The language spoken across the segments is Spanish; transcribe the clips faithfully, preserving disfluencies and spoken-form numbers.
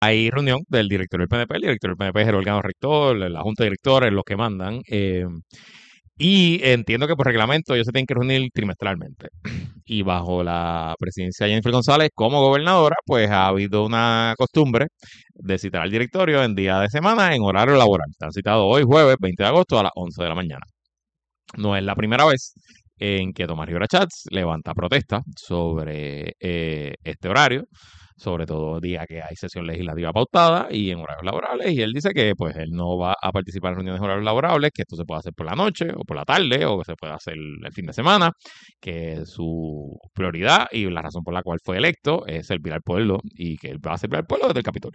hay reunión del directorio del P N P, el directorio del P N P es el órgano rector, la junta de directores, los que mandan, eh, y entiendo que por reglamento ellos se tienen que reunir trimestralmente. Y bajo la presidencia de Jennifer González como gobernadora, pues ha habido una costumbre de citar al directorio en día de semana en horario laboral. Están citados hoy jueves veinte de agosto a las once de la mañana. No es la primera vez en que Tomás Rivera Chats levanta protesta sobre eh, este horario, sobre todo día que hay sesión legislativa pautada y en horarios laborables, y él dice que pues él no va a participar en reuniones de horarios laborables, que esto se puede hacer por la noche o por la tarde o que se puede hacer el fin de semana, que su prioridad y la razón por la cual fue electo es servir al pueblo y que él va a servir al pueblo desde el Capitolio.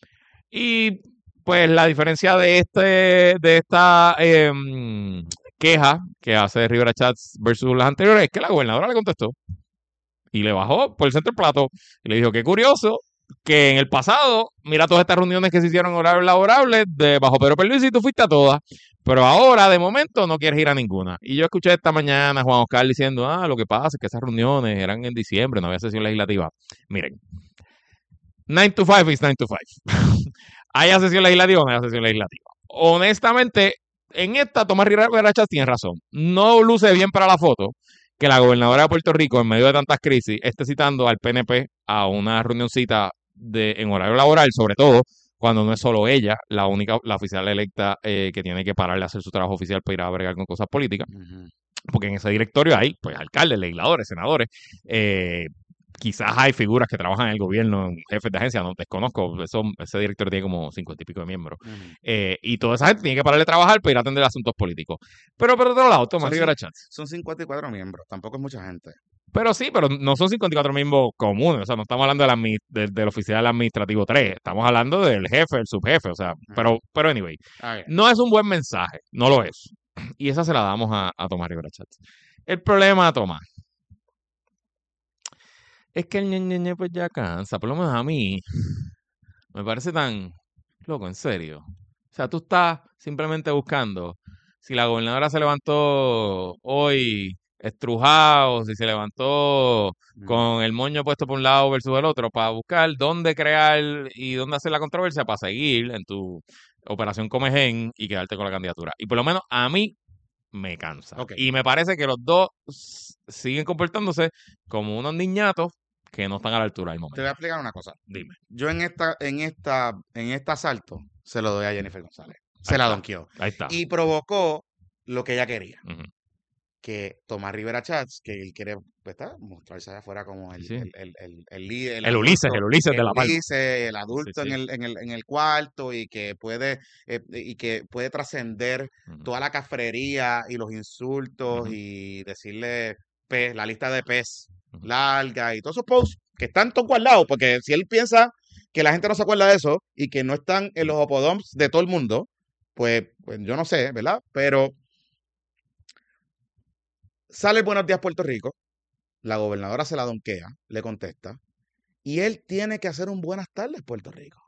Y pues la diferencia de este de esta eh, queja que hace Rivera Chats versus las anteriores es que la gobernadora le contestó y le bajó por el centro del plato y le dijo que curioso que en el pasado, mira todas estas reuniones que se hicieron en horarios laborables de bajo Pedro Pierluisi y tú fuiste a todas, pero ahora de momento no quieres ir a ninguna. Y yo escuché esta mañana a Juan Oscar diciendo, ah, lo que pasa es que esas reuniones eran en diciembre, no había sesión legislativa. Miren, nine to five is nine to five. Haya sesión legislativa o no haya sesión legislativa. Honestamente, en esta Tomás Rivera Chats tiene razón. No luce bien para la foto que la gobernadora de Puerto Rico, en medio de tantas crisis, esté citando al P N P a una reunioncita de, en horario laboral, sobre todo cuando no es solo ella la única, la oficial electa eh, que tiene que pararle a hacer su trabajo oficial para ir a bregar con cosas políticas. Uh-huh. Porque en ese directorio hay pues alcaldes, legisladores, senadores, eh, quizás hay figuras que trabajan en el gobierno, jefes de agencia, no desconozco, eso, ese director tiene como cincuenta y pico de miembros. Uh-huh. Eh, y toda esa gente tiene que pararle a trabajar para ir a atender asuntos políticos. Pero por otro lado, Tomás Rivera Chats. Son cincuenta y cuatro miembros, tampoco es mucha gente. Pero sí, pero no son cincuenta y cuatro miembros comunes, o sea, no estamos hablando de la, de, del oficial administrativo tres, estamos hablando del jefe, el subjefe, o sea, uh-huh. pero, pero anyway, okay. No es un buen mensaje, no lo es. Y esa se la damos a, a Tomás Rivera Chats. El problema, Tomás, es que el ñeñeñe pues ya cansa, por lo menos a mí me parece tan loco, en serio. O sea, tú estás simplemente buscando si la gobernadora se levantó hoy estrujado, si se levantó mm. con el moño puesto por un lado versus el otro, para buscar dónde crear y dónde hacer la controversia para seguir en tu operación Comején y quedarte con la candidatura. Y por lo menos a mí me cansa. Okay. Y me parece que los dos siguen comportándose como unos niñatos que no están a la altura del momento. Te voy a explicar una cosa. Dime. Yo en esta, en esta, en este asalto se lo doy a Jennifer González. Se Ahí la está. donqueó. Ahí está. Y provocó lo que ella quería. Uh-huh. Que Tomás Rivera Chats, que él quiere pues, está, mostrarse allá afuera como el, sí. el, el, el, el líder. El, el Ulises, el Ulises de la Palma. El Ulises, el adulto sí, sí. En, el, en, el, en el cuarto y que puede, eh, y que puede trascender uh-huh. toda la cafrería y los insultos uh-huh. y decirle pez, la lista de pez uh-huh. larga y todos esos posts que están todos guardados, porque si él piensa que la gente no se acuerda de eso y que no están en los opodoms de todo el mundo, pues, pues yo no sé, ¿verdad? Pero sale Buenos Días Puerto Rico, la gobernadora se la donquea, le contesta, y él tiene que hacer un Buenas tardes Puerto Rico.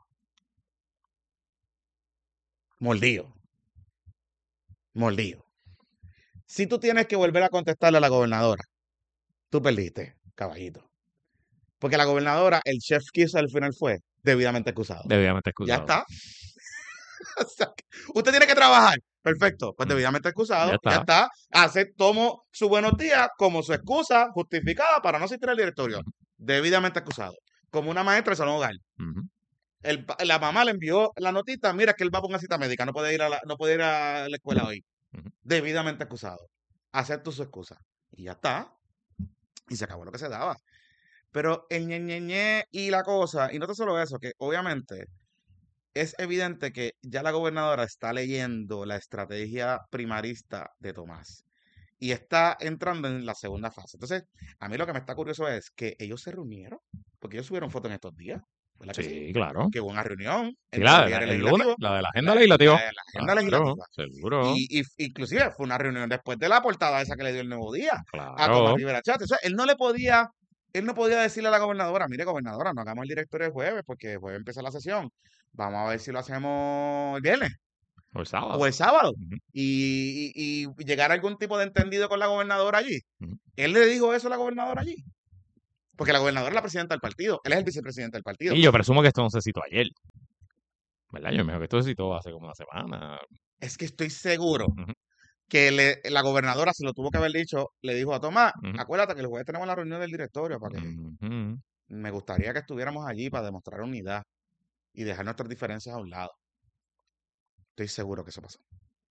Mordido. Mordido. Si tú tienes que volver a contestarle a la gobernadora, tú perdiste, caballito. Porque la gobernadora, el chef kiss al final fue debidamente excusado. Debidamente excusado. Ya está. O sea, usted tiene que trabajar. Perfecto. Pues debidamente excusado. Ya está. Ya está. Hace, tomo su buenos días como su excusa justificada para no asistir al directorio. Uh-huh. Debidamente excusado. Como una maestra de salón hogar. Uh-huh. El, la mamá le envió la notita, mira que él va a una cita médica, no puede ir a la, no puede ir a la escuela hoy. Uh-huh. Debidamente excusado. Acepto su excusa. Y ya está. Y se acabó lo que se daba. Pero el ñeñeñe y la cosa, y no tan solo eso, que obviamente es evidente que ya la gobernadora está leyendo la estrategia primarista de Tomás y está entrando en la segunda fase. Entonces, a mí lo que me está curioso es que ellos se reunieron, porque ellos subieron fotos en estos días. Sí, sí, claro. Que hubo una reunión. Sí, la, la, el lunes, la de la agenda la, legislativa. La, la agenda claro, legislativa. Seguro. Y, y inclusive fue una reunión después de la portada esa que le dio el Nuevo Día claro. a Tomás Rivera Chats. O sea, él no le podía... Él no podía decirle a la gobernadora, mire, gobernadora, no hagamos el directorio el jueves porque el jueves empieza la sesión. Vamos a ver si lo hacemos el viernes. O el sábado. O el sábado. Uh-huh. y, y, y llegar a algún tipo de entendido con la gobernadora allí. Uh-huh. Él le dijo eso a la gobernadora allí. Porque la gobernadora es la presidenta del partido, él es el vicepresidente del partido. Y yo presumo que esto no se citó ayer. ¿Verdad? Yo me que esto se citó hace como una semana. Es que estoy seguro uh-huh. que le, la gobernadora se lo tuvo que haber dicho, le dijo a Tomás, uh-huh. acuérdate que el jueves tenemos la reunión del directorio para que uh-huh. me gustaría que estuviéramos allí para demostrar unidad y dejar nuestras diferencias a un lado. Estoy seguro que eso pasó.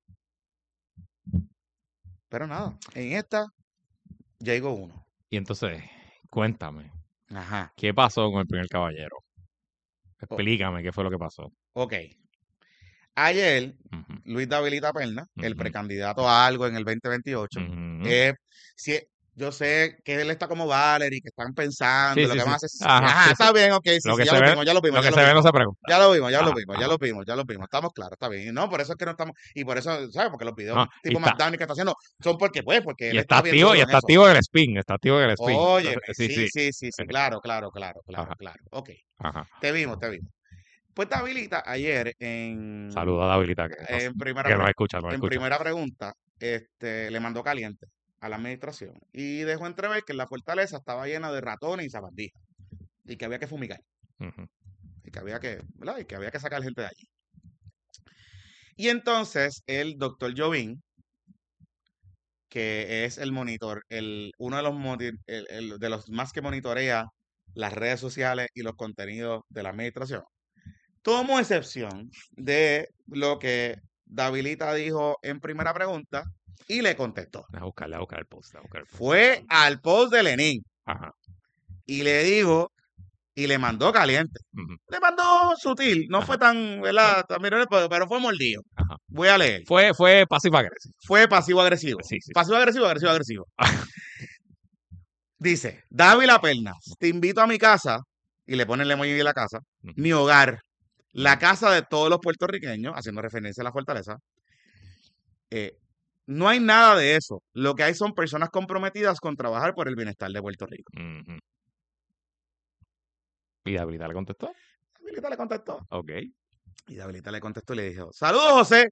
Pero nada, en esta ya llegó uno. Y entonces, cuéntame. Ajá. ¿Qué pasó con el primer caballero? Explícame oh. qué fue lo que pasó. Ok. Ayer, uh-huh. Luis Davilita Perna, uh-huh. el precandidato a algo en el veinte veintiocho, uh-huh. eh, si, yo sé que él está como Valerie, que están pensando, sí, lo sí, que sí. más es... Ajá, Ajá sí, está sí. bien, ok, sí, lo sí, que ya, se lo ve, vimos, ya lo vimos, lo ya que lo se vimos. ve no se pregunta. Ya lo vimos, ya ajá, lo vimos, ajá. ya lo vimos, ya lo vimos, estamos claros, está bien. No, por eso es que no estamos... Y por eso, ¿sabes? Porque los videos no, tipo McDowell que está haciendo son porque, pues, porque él y está, está activo, y está en activo en el spin, está activo en el spin. Oye, sí, sí, sí, sí, sí, claro, claro, claro, claro, ajá. claro. Ok, ajá. te vimos, te vimos. Pues Davilita ayer en... Saluda a Davilita que, en nos, primera, que nos escucha, nos en escucha. primera pregunta, este, le mandó caliente a la administración y dejó entrever que la fortaleza estaba llena de ratones y sabandijas y que había que fumigar uh-huh. y que había que, ¿verdad? Y que había que sacar gente de allí. Y entonces el doctor Jovín, que es el monitor, el, uno de los, el, el, de los más que monitorea las redes sociales y los contenidos de la administración, tomó excepción de lo que Davilita dijo en primera pregunta y le contestó. A buscarle, a buscar el post, a buscar el post. Fue al post de Lenin Ajá. y le dijo y le mandó caliente. Uh-huh. Le mandó sutil, no Ajá. fue tan, ¿verdad? También, pero, pero fue mordido. Ajá. Voy a leer. Fue, fue pasivo-agresivo. Fue pasivo-agresivo. Sí, sí. Pasivo-agresivo, agresivo-agresivo. Dice, Dávila Pernas, te invito a mi casa, y le pone el emoji de la casa, uh-huh. mi hogar, la casa de todos los puertorriqueños, haciendo referencia a la fortaleza. Eh, no hay nada de eso. Lo que hay son personas comprometidas con trabajar por el bienestar de Puerto Rico. Uh-huh. ¿Y Davilita le contestó? Davilita le contestó. Ok. Y Davilita le contestó y le dijo, saludos, José.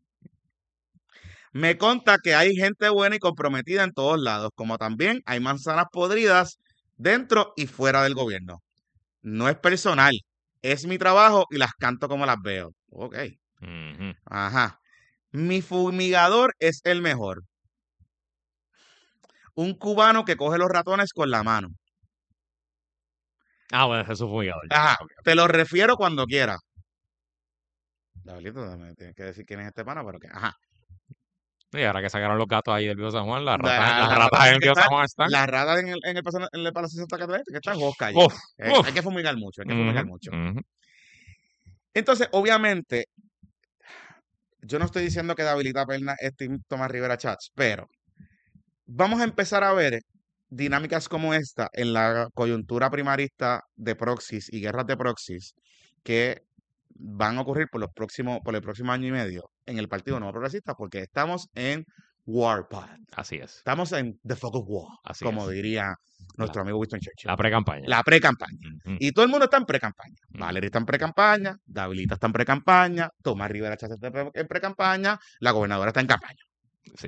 Me consta que hay gente buena y comprometida en todos lados, como también hay manzanas podridas dentro y fuera del gobierno. No es personal, es mi trabajo y las canto como las veo. Ok. Uh-huh. Ajá. Mi fumigador es el mejor. Un cubano que coge los ratones con la mano. Ah, bueno, es su fumigador. Ajá. Okay, okay. Te lo refiero cuando quiera. Davilito, me tienes que decir quién es este pana, pero que, ajá. Y ahora que sacaron los gatos ahí del Viejo San Juan, las ratas, la, las la, ratas la, en el Viejo San Juan están. Las ratas en el, en el, en el Palacio de Santa Catalina, que están Oscar. Uf, eh, uf. Hay que fumigar mucho, hay que fumigar uh-huh, mucho. Uh-huh. Entonces, obviamente, yo no estoy diciendo que Davilita Perna es Team Tomás Rivera Chats, pero vamos a empezar a ver dinámicas como esta en la coyuntura primarista de proxies y guerras de proxies que van a ocurrir por los próximos, por el próximo año y medio en el Partido Nuevo Progresista, porque estamos en Warpath. Así es. Estamos en The Fog of War, Así como es. diría nuestro la, amigo Winston Churchill. La pre-campaña. La pre-campaña. Uh-huh. Y todo el mundo está en pre-campaña. Uh-huh. Valerie está en pre-campaña, Davilita está en pre-campaña, Tomás Rivera Chávez está en pre-campaña, la gobernadora está en campaña. Sí.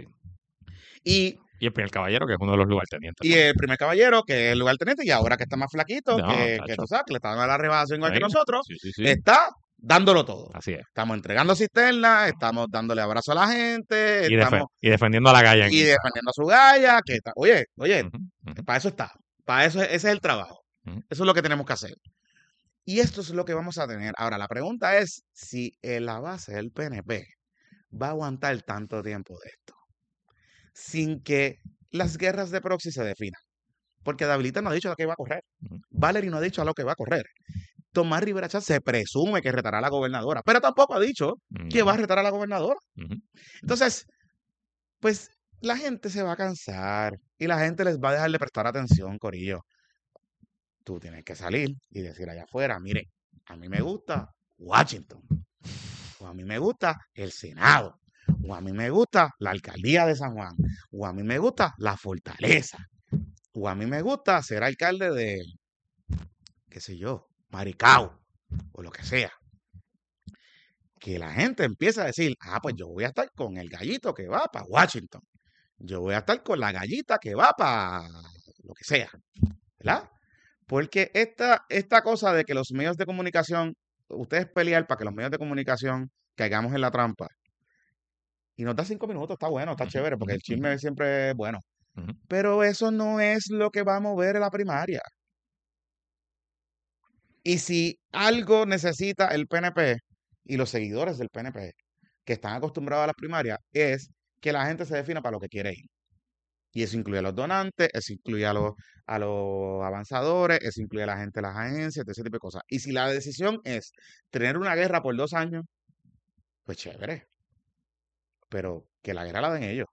Y Y el primer caballero, que es uno de los lugartenientes. Y el primer caballero, que es el lugarteniente, y ahora que está más flaquito, no, que, que tú sabes, que le está dando la rebajación igual sí, que nosotros, sí, sí, sí. está dándolo todo. Así es. Estamos entregando cisternas, estamos dándole abrazo a la gente. Y, estamos, defen- y defendiendo a la galla. Y defendiendo a su galla. Que está, oye, oye, uh-huh, uh-huh. para eso está. Para eso, ese es el trabajo. Uh-huh. Eso es lo que tenemos que hacer. Y esto es lo que vamos a tener. Ahora, la pregunta es si la base del P N P va a aguantar tanto tiempo de esto sin que las guerras de proxy se definan. Porque Davilita no ha dicho a lo que va a correr. Uh-huh. Valerie no ha dicho a lo que va a correr. Tomás Rivera Chávez se presume que retará a la gobernadora, pero tampoco ha dicho uh-huh. que va a retar a la gobernadora. Uh-huh. Entonces, pues la gente se va a cansar y la gente les va a dejar de prestar atención, corillo. Tú tienes que salir y decir allá afuera, mire, a mí me gusta Washington, o a mí me gusta el Senado, o a mí me gusta la alcaldía de San Juan, o a mí me gusta la fortaleza, o a mí me gusta ser alcalde de, qué sé yo, Maricao, o lo que sea. Que la gente empiece a decir, ah, pues yo voy a estar con el gallito que va para Washington. Yo voy a estar con la gallita que va para lo que sea, ¿verdad? Porque esta, esta cosa de que los medios de comunicación, ustedes pelear para que los medios de comunicación caigamos en la trampa. Y nos da cinco minutos, está bueno, está chévere, porque el chisme siempre es bueno. Uh-huh. Pero eso no es lo que va a mover en la primaria. Y si algo necesita el P N P y los seguidores del P N P, que están acostumbrados a las primarias, es que la gente se defina para lo que quiere ir. Y eso incluye a los donantes, eso incluye a los, a los avanzadores, eso incluye a la gente de las agencias, todo ese tipo de cosas. Y si la decisión es tener una guerra por dos años, pues chévere. Pero que la guerra la den ellos.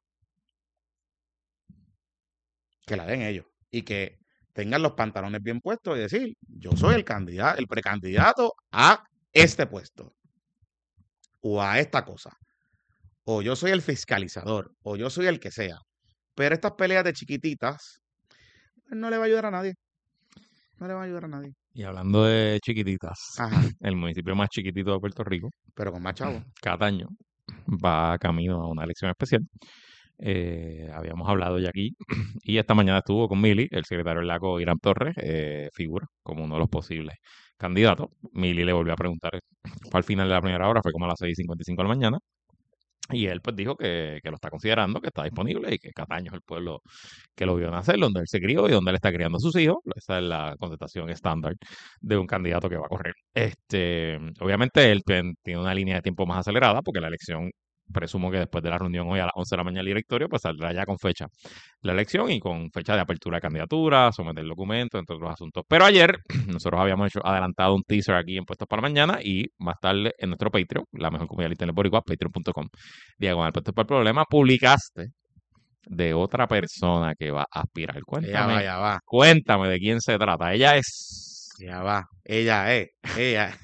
Que la den ellos. Y que tengan los pantalones bien puestos y decir, yo soy el candidato, el precandidato a este puesto. O a esta cosa. O yo soy el fiscalizador. O yo soy el que sea. Pero estas peleas de chiquititas no le va a ayudar a nadie. No le va a ayudar a nadie. Y hablando de chiquititas, Ajá. el municipio más chiquitito de Puerto Rico, pero con más chavos, Cataño, va camino a una elección especial. Eh, habíamos hablado ya aquí y esta mañana estuvo con Mili, el secretario del Laco, Irán Torres, eh, figura como uno de los posibles candidatos. Mili le volvió a preguntar, fue al final de la primera hora, fue como a las seis y cincuenta y cinco de la mañana. Y él pues dijo que, que lo está considerando, que está disponible y que Cataño es el pueblo que lo vio nacer, donde él se crió y donde él está criando a sus hijos. Esa es la contestación estándar de un candidato que va a correr. Este, obviamente él tiene una línea de tiempo más acelerada porque la elección, presumo que después de la reunión hoy a las once de la mañana el directorio, pues saldrá ya con fecha la elección y con fecha de apertura de candidatura, someter el documento, entre otros asuntos. Pero ayer nosotros habíamos hecho adelantado un teaser aquí en Puestos para Mañana y más tarde en nuestro Patreon, la mejor comunidad de internet boricua, patreon punto com, diagonal Puestos para el Problema, publicaste de otra persona que va a aspirar. Cuéntame, ya va, ya va. Cuéntame de quién se trata. Ella es... Ya va. Ella es. Ella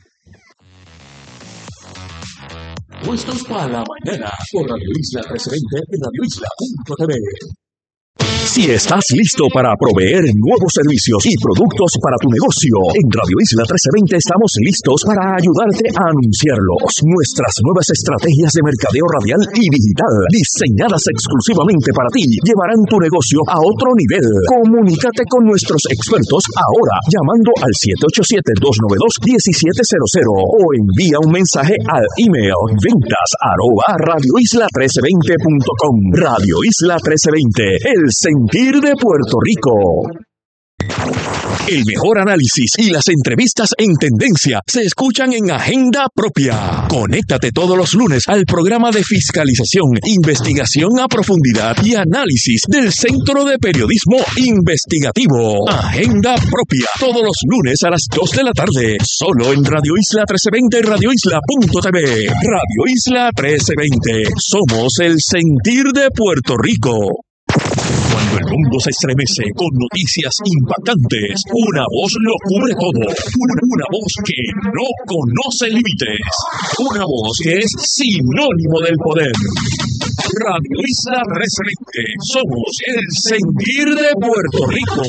Puestos para la Mañana por Radio Isla trescientos veinte en radio isla punto t v. Si estás listo para proveer nuevos servicios y productos para tu negocio, en Radio Isla trescientos veinte estamos listos para ayudarte a anunciarlos. Nuestras nuevas estrategias de mercadeo radial y digital, diseñadas exclusivamente para ti, llevarán tu negocio a otro nivel. Comunícate con nuestros expertos ahora, llamando al siete ocho siete, dos nueve dos, uno siete cero cero o envía un mensaje al email ventas arroba radio isla trece veinte punto com. Radio Isla trece veinte, el sentir de Puerto Rico. El mejor análisis y las entrevistas en tendencia se escuchan en Agenda Propia. Conéctate todos los lunes al programa de fiscalización, investigación a profundidad y análisis del Centro de Periodismo Investigativo. Agenda Propia, todos los lunes a las dos de la tarde, solo en Radio Isla trece veinte y radio isla punto t v. Radio Isla trece veinte, somos el sentir de Puerto Rico. Cuando el mundo se estremece con noticias impactantes, una voz lo cubre todo. Una, una voz que no conoce límites. Una voz que es sinónimo del poder. Radio Isla trescientos veinte. Somos el sentir de Puerto Rico.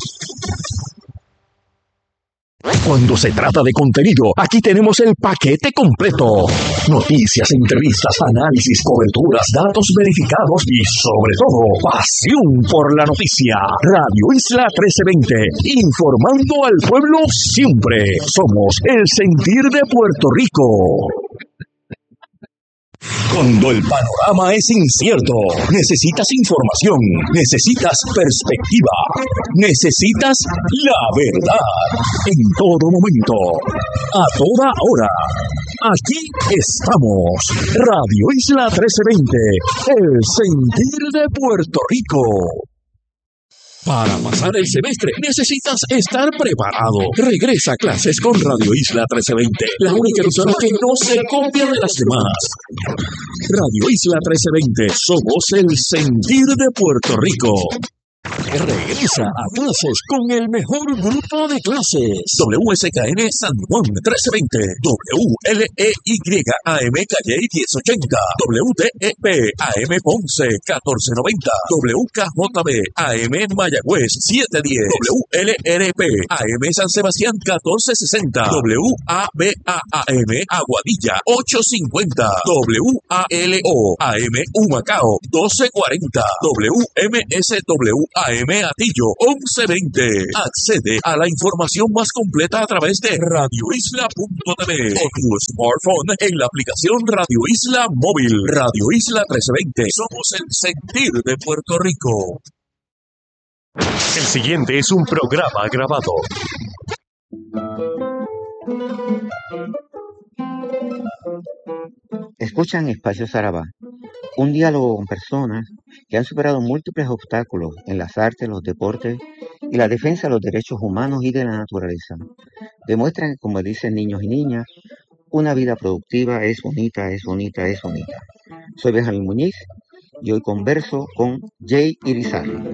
Cuando se trata de contenido, aquí tenemos el paquete completo. Noticias, entrevistas, análisis, coberturas, datos verificados y, sobre todo, pasión por la noticia. Radio Isla trescientos veinte, informando al pueblo siempre. Somos el sentir de Puerto Rico. Cuando el panorama es incierto, necesitas información, necesitas perspectiva, necesitas la verdad. En todo momento, a toda hora, aquí estamos. Radio Isla trescientos veinte, el sentir de Puerto Rico. Para pasar el semestre necesitas estar preparado. Regresa a clases con Radio Isla trescientos veinte, la única emisora que no se copia de las demás. Radio Isla trescientos veinte, somos el sentir de Puerto Rico. Regresa a clases con el mejor grupo de clases. W S K N San Juan trece veinte, W L E Y A M Calle diez ochenta, W T E P A M Ponce catorce noventa, W K J B A M Mayagüez siete diez, W L R P A M San Sebastián catorce sesenta, W A B A A M Aguadilla ocho cincuenta, W A L O A M Humacao doce cuarenta, W M S W A M Atillo once veinte. Accede a la información más completa a través de radio isla punto t v o tu smartphone en la aplicación Radio Isla Móvil. Radio Isla trece veinte. Somos el sentir de Puerto Rico. El siguiente es un programa grabado. Escuchan Espacio Sarabá, un diálogo con personas que han superado múltiples obstáculos en las artes, los deportes y la defensa de los derechos humanos y de la naturaleza. Demuestran que, como dicen niños y niñas, una vida productiva es bonita, es bonita, es bonita. Soy Benjamín Muñiz y hoy converso con Jay Irizarry.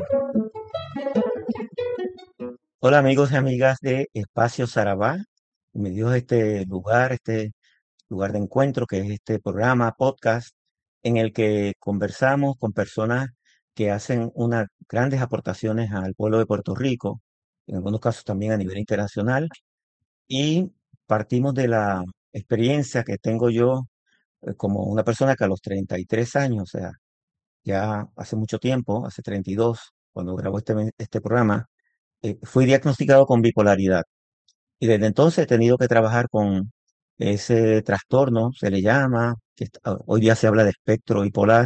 Hola amigos y amigas de Espacio Sarabá. Me dio este lugar, este lugar de encuentro, que es este programa, podcast, en el que conversamos con personas que hacen unas grandes aportaciones al pueblo de Puerto Rico, en algunos casos también a nivel internacional, y partimos de la experiencia que tengo yo eh, como una persona que a los treinta y tres años, o sea, ya hace mucho tiempo, hace treinta y dos, cuando grabó este, este programa, eh, fui diagnosticado con bipolaridad. Y desde entonces he tenido que trabajar con ese trastorno, se le llama, que está- hoy día se habla de espectro bipolar,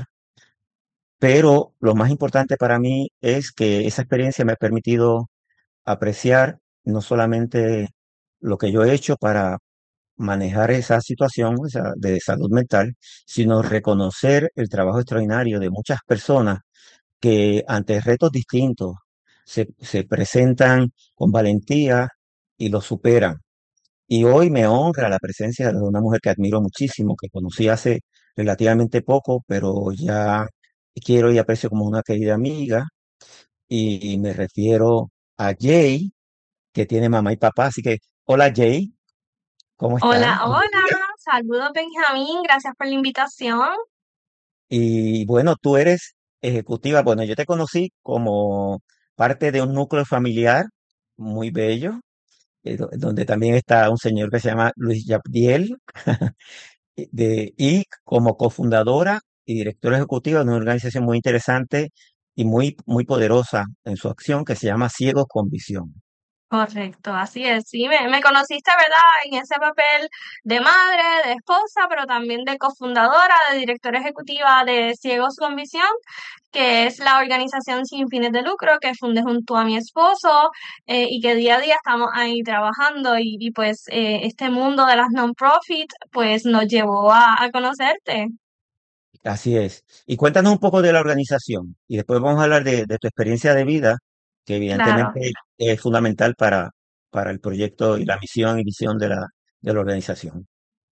pero lo más importante para mí es que esa experiencia me ha permitido apreciar no solamente lo que yo he hecho para manejar esa situación, o sea, de salud mental, sino reconocer el trabajo extraordinario de muchas personas que ante retos distintos se, se presentan con valentía y los superan. Y hoy me honra la presencia de una mujer que admiro muchísimo, que conocí hace relativamente poco, pero ya quiero y aprecio como una querida amiga. Y me refiero a Jay, que tiene mamá y papá. Así que, hola Jay, ¿cómo estás? Hola, hola, saludos Benjamín, gracias por la invitación. Y bueno, tú eres ejecutiva. Bueno, yo te conocí como parte de un núcleo familiar muy bello, eh, do- donde también está un señor que se llama Luis Yapdiel, y de, y como cofundadora y directora ejecutiva de una organización muy interesante y muy, muy poderosa en su acción que se llama Ciegos con Visión. Correcto, así es. Sí, me, me conociste, ¿verdad? En ese papel de madre, de esposa, pero también de cofundadora, de directora ejecutiva de Ciegos con Visión, que es la organización sin fines de lucro que fundé junto a mi esposo eh, y que día a día estamos ahí trabajando y, y pues eh, este mundo de las non-profit pues nos llevó a, a conocerte. Así es. Y cuéntanos un poco de la organización y después vamos a hablar de, de tu experiencia de vida, que Claro. evidentemente es fundamental para, para el proyecto y la misión y visión de la, de la organización.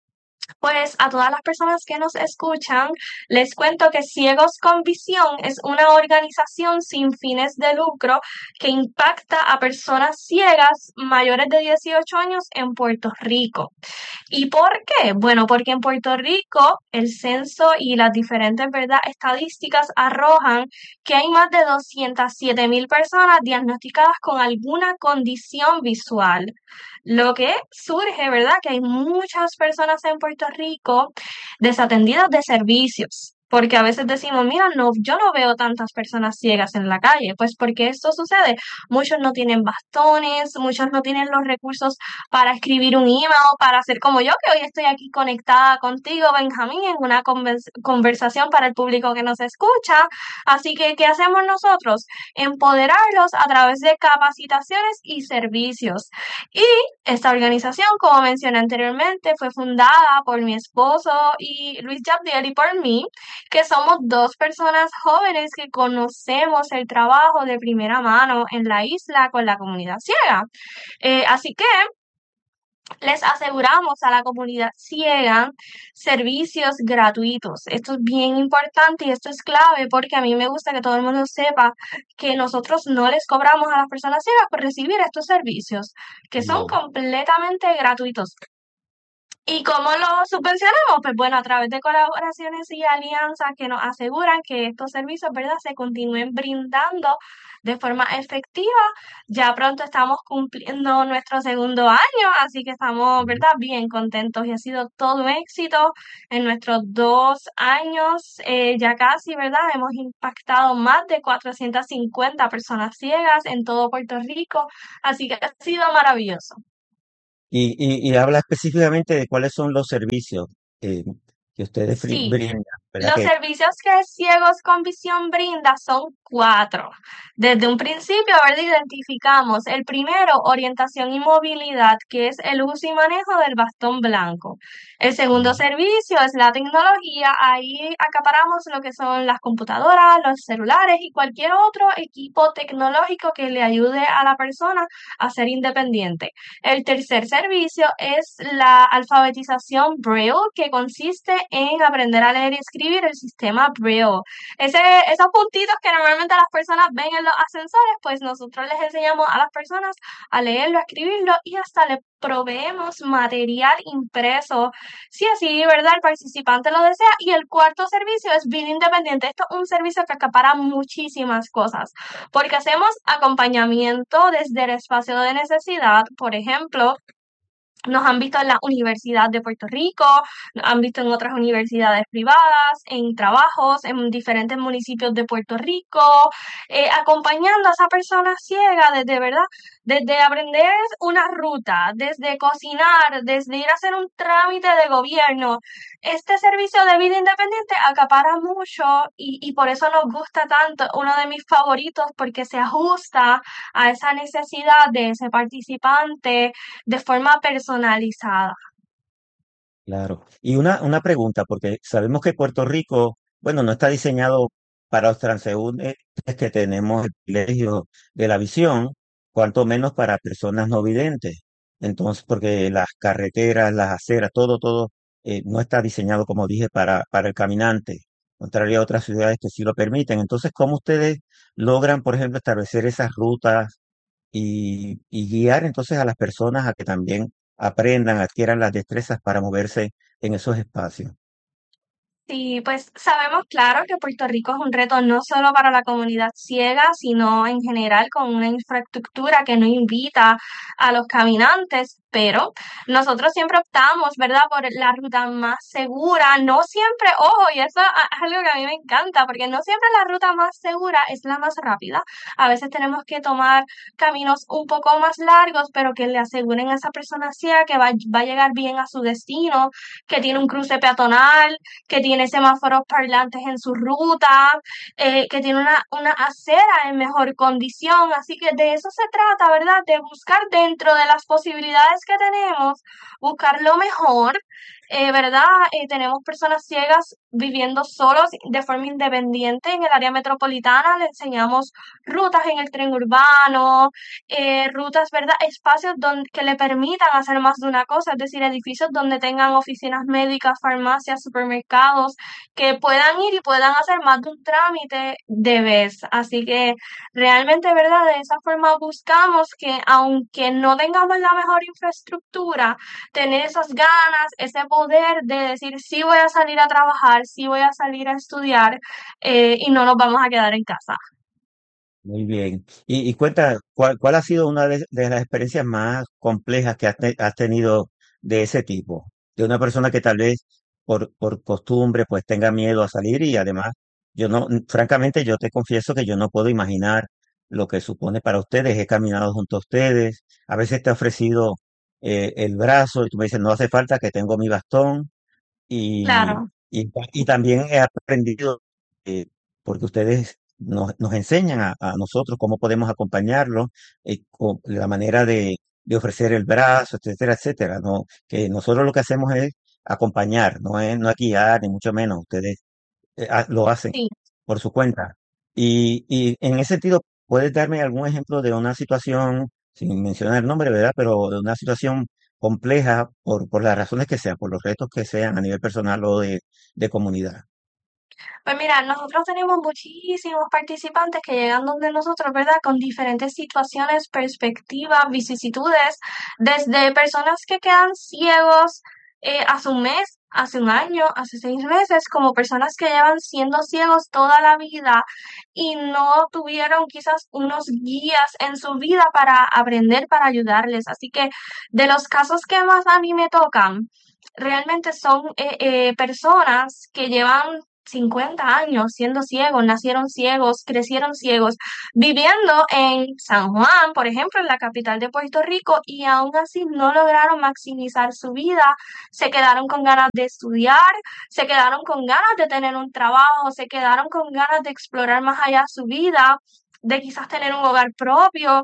Pues a todas las personas que nos escuchan, les cuento que Ciegos con Visión es una organización sin fines de lucro que impacta a personas ciegas mayores de dieciocho años en Puerto Rico. ¿Y por qué? Bueno, porque en Puerto Rico el censo y las diferentes, ¿verdad?, estadísticas arrojan que hay más de doscientas siete mil personas diagnosticadas con alguna condición visual. Lo que surge, ¿verdad?, que hay muchas personas en Puerto Rico desatendidas de servicios. Porque a veces decimos, mira, no, yo no veo tantas personas ciegas en la calle. Pues porque esto sucede. Muchos no tienen bastones, muchos no tienen los recursos para escribir un email, para hacer como yo, que hoy estoy aquí conectada contigo, Benjamín, en una convers- conversación para el público que nos escucha. Así que, ¿qué hacemos nosotros? Empoderarlos a través de capacitaciones y servicios. Y esta organización, como mencioné anteriormente, fue fundada por mi esposo y Luis Yabdiel y por mí, que somos dos personas jóvenes que conocemos el trabajo de primera mano en la isla con la comunidad ciega. Eh, así que les aseguramos a la comunidad ciega servicios gratuitos. Esto es bien importante y esto es clave porque a mí me gusta que todo el mundo sepa que nosotros no les cobramos a las personas ciegas por recibir estos servicios, que son Wow. completamente gratuitos. ¿Y cómo lo subvencionamos? Pues bueno, a través de colaboraciones y alianzas que nos aseguran que estos servicios, ¿verdad?, se continúen brindando de forma efectiva. Ya pronto estamos cumpliendo nuestro segundo año, así que estamos, ¿verdad?, bien contentos y ha sido todo un éxito en nuestros dos años, eh, ya casi, ¿verdad? Hemos impactado más de cuatrocientas cincuenta personas ciegas en todo Puerto Rico, así que ha sido maravilloso. Y, y, y habla específicamente de cuáles son los servicios eh, que ustedes fri- Sí. brindan, ¿verdad? Los Que, servicios que Ciegos con Visión brinda son cuatro. Desde un principio, ¿verdad?, identificamos el primero, orientación y movilidad, que es el uso y manejo del bastón blanco. El segundo servicio es la tecnología. Ahí acaparamos lo que son las computadoras, los celulares y cualquier otro equipo tecnológico que le ayude a la persona a ser independiente. El tercer servicio es la alfabetización Braille, que consiste en aprender a leer y escribir el sistema Braille. Ese, esos puntitos que normalmente las personas ven en los ascensores, pues nosotros les enseñamos a las personas a leerlo, a escribirlo y hasta le proveemos material impreso, si así, ¿verdad?, el participante lo desea. Y el cuarto servicio es Vida Independiente. Esto es un servicio que acapara muchísimas cosas, porque hacemos acompañamiento desde el espacio de necesidad. Por ejemplo, nos han visto en la Universidad de Puerto Rico, nos han visto en otras universidades privadas, en trabajos en diferentes municipios de Puerto Rico, eh, acompañando a esa persona ciega desde, ¿verdad?, desde aprender una ruta, desde cocinar, desde ir a hacer un trámite de gobierno. Este servicio de vida independiente acapara mucho y, y por eso nos gusta tanto, uno de mis favoritos, porque se ajusta a esa necesidad de ese participante de forma personalizada. claro. Y una, una pregunta, porque sabemos que Puerto Rico, bueno, no está diseñado para los transeúntes que tenemos el privilegio de la visión, cuanto menos para personas no videntes. Entonces, porque las carreteras, las aceras, todo, todo, eh, no está diseñado, como dije, para, para el caminante, contrario a otras ciudades que sí lo permiten. Entonces, ¿cómo ustedes logran, por ejemplo, establecer esas rutas y, y guiar entonces a las personas a que también aprendan, adquieran las destrezas para moverse en esos espacios? Sí, pues sabemos, claro, que Puerto Rico es un reto no solo para la comunidad ciega, sino en general con una infraestructura que no invita a los caminantes, pero nosotros siempre optamos, ¿verdad?, por la ruta más segura. No siempre, ojo, y eso es algo que a mí me encanta, porque no siempre la ruta más segura es la más rápida. A veces tenemos que tomar caminos un poco más largos, pero que le aseguren a esa persona ciega que va, va a llegar bien a su destino, que tiene un cruce peatonal, que tiene semáforos parlantes en su ruta, eh, que tiene una, una acera en mejor condición. Así que de eso se trata, ¿verdad? De buscar dentro de las posibilidades que tenemos, buscar lo mejor. Eh, ¿verdad? Eh, tenemos personas ciegas viviendo solos de forma independiente en el área metropolitana. Le enseñamos rutas en el tren urbano, eh, rutas, ¿verdad? Espacios donde, que le permitan hacer más de una cosa, es decir, edificios donde tengan oficinas médicas, farmacias, supermercados, que puedan ir y puedan hacer más de un trámite de vez. Así que realmente, ¿verdad? De esa forma buscamos que aunque no tengamos la mejor infraestructura, tener esas ganas, ese poder de decir sí voy a salir a trabajar, sí voy a salir a estudiar, eh, y no nos vamos a quedar en casa. Muy bien. Y, y cuenta, ¿cuál, cuál ha sido una de, de las experiencias más complejas que has, te- has tenido de ese tipo? De una persona que tal vez por, por costumbre pues tenga miedo a salir y además, yo no, francamente yo te confieso que yo no puedo imaginar lo que supone para ustedes. He caminado junto a ustedes, a veces te he ofrecido eh, el brazo y tú me dices, no hace falta que tengo mi bastón y, Claro. y, y también he aprendido, eh, porque ustedes nos, nos enseñan a, a nosotros cómo podemos acompañarlos, eh, con la manera de, de ofrecer el brazo, etcétera, etcétera, ¿no? Que nosotros lo que hacemos es acompañar, no es, no es guiar, ni mucho menos. Ustedes eh, ha- lo hacen Sí. por su cuenta. Y, y en ese sentido, ¿puedes darme algún ejemplo de una situación, sin mencionar el nombre, ¿verdad? Pero de una situación compleja por, por las razones que sean, por los retos que sean a nivel personal o de, de comunidad? Pues mira, nosotros tenemos muchísimos participantes que llegan donde nosotros, ¿verdad? Con diferentes situaciones, perspectivas, vicisitudes, desde personas que quedan ciegos eh, hace un mes, hace un año, hace seis meses, como personas que llevan siendo ciegos toda la vida y no tuvieron quizás unos guías en su vida para aprender, para ayudarles. Así que de los casos que más a mí me tocan, realmente son eh, eh, personas que llevan cincuenta años siendo ciegos, nacieron ciegos, crecieron ciegos, viviendo en San Juan, por ejemplo, en la capital de Puerto Rico, y aún así no lograron maximizar su vida, se quedaron con ganas de estudiar, se quedaron con ganas de tener un trabajo, se quedaron con ganas de explorar más allá su vida, de quizás tener un hogar propio.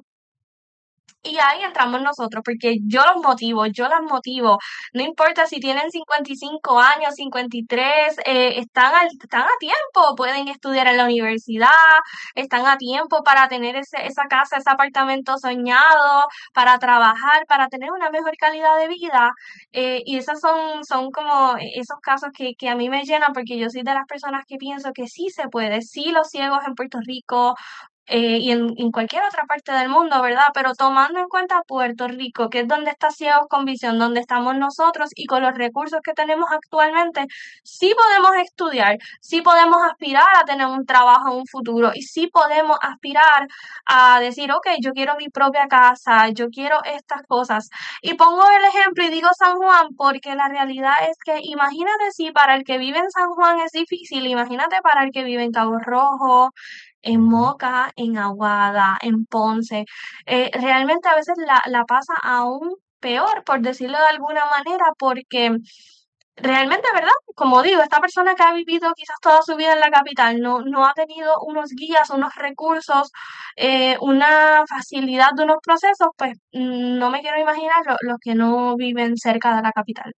Y ahí entramos nosotros, porque yo los motivo, yo las motivo. No importa si tienen cincuenta y cinco años, cincuenta y tres, eh, están, al- están a tiempo, pueden estudiar en la universidad, están a tiempo para tener ese, esa casa, ese apartamento soñado, para trabajar, para tener una mejor calidad de vida. Eh, y esos son, son como esos casos que, que a mí me llenan, porque yo soy de las personas que pienso que sí se puede, sí los ciegos en Puerto Rico eh, y en, en cualquier otra parte del mundo, ¿verdad? Pero tomando en cuenta Puerto Rico, que es donde está Ciegos con Visión, donde estamos nosotros y con los recursos que tenemos actualmente, sí podemos estudiar, sí podemos aspirar a tener un trabajo en un futuro y sí podemos aspirar a decir, ok, yo quiero mi propia casa, yo quiero estas cosas. Y pongo el ejemplo y digo San Juan porque la realidad es que imagínate si para el que vive en San Juan es difícil, imagínate para el que vive en Cabo Rojo, en Moca, en Aguada, en Ponce. Eh, realmente a veces la, la pasa aún peor, por decirlo de alguna manera, porque realmente, ¿verdad? Como digo, esta persona que ha vivido quizás toda su vida en la capital no, no ha tenido unos guías, unos recursos, eh, una facilidad de unos procesos, pues mm, no me quiero imaginar lo- los que no viven cerca de la capital.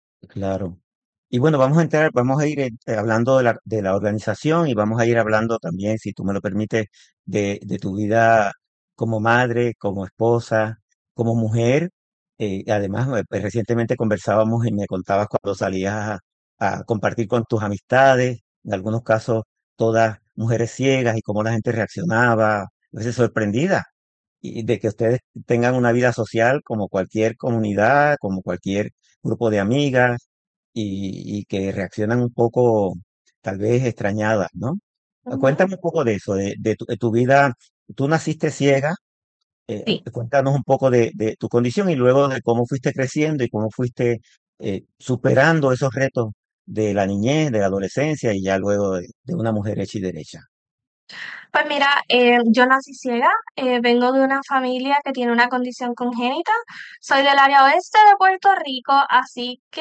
Claro. Y bueno, vamos a entrar, vamos a ir eh, hablando de la, de la organización y vamos a ir hablando también, si tú me lo permites, de, de tu vida como madre, como esposa, como mujer. Eh, además, eh, pues, recientemente conversábamos y me contabas cuando salías a, a compartir con tus amistades, en algunos casos todas mujeres ciegas y cómo la gente reaccionaba, a veces sorprendida, y de que ustedes tengan una vida social como cualquier comunidad, como cualquier grupo de amigas y, y que reaccionan un poco, tal vez extrañadas, ¿no? Ujú. Cuéntame un poco de eso, de, de tu, de tu vida. Tú naciste ciega, eh, Sí. cuéntanos un poco de, de tu condición y luego de cómo fuiste creciendo y cómo fuiste eh, superando esos retos de la niñez, de la adolescencia y ya luego de, de una mujer hecha y derecha. Pues mira, eh, yo nací ciega, eh, vengo de una familia que tiene una condición congénita, soy del área oeste de Puerto Rico, así que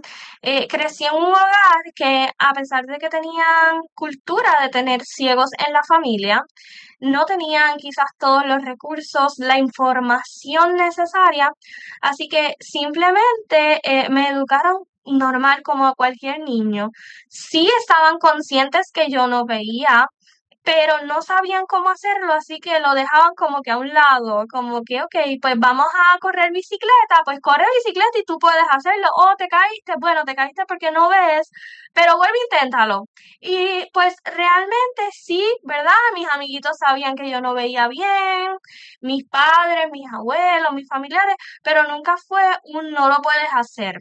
eh, crecí en un hogar que a pesar de que tenían cultura de tener ciegos en la familia, no tenían quizás todos los recursos, la información necesaria, así que simplemente eh, me educaron normal como a cualquier niño. Sí estaban conscientes que yo no veía, pero no sabían cómo hacerlo, así que lo dejaban como que a un lado, como que, ok, pues vamos a correr bicicleta, pues corre bicicleta y tú puedes hacerlo, o te caíste, bueno, te caíste porque no ves, pero vuelve e inténtalo. Y pues realmente sí, ¿verdad? Mis amiguitos sabían que yo no veía bien, mis padres, mis abuelos, mis familiares, pero nunca fue un no lo puedes hacer.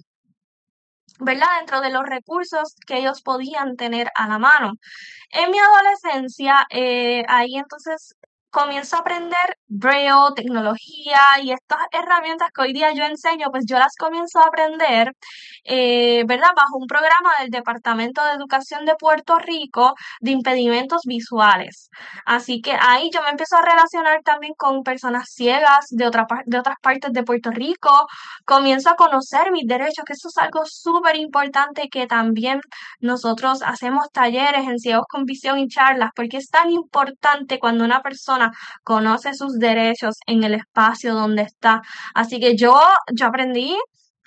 ¿Verdad? Dentro de los recursos que ellos podían tener a la mano. En mi adolescencia, eh, ahí entonces comienzo a aprender Braille, tecnología y estas herramientas que hoy día yo enseño, pues yo las comienzo a aprender, eh, ¿verdad? Bajo un programa del Departamento de Educación de Puerto Rico de impedimentos visuales. Así que ahí yo me empiezo a relacionar también con personas ciegas de, otra, par- de otras partes de Puerto Rico, comienzo a conocer mis derechos, que eso es algo súper importante que también nosotros hacemos talleres en Ciegos con Visión y charlas, porque es tan importante cuando una persona conoce sus derechos en el espacio donde está. Así que yo, yo aprendí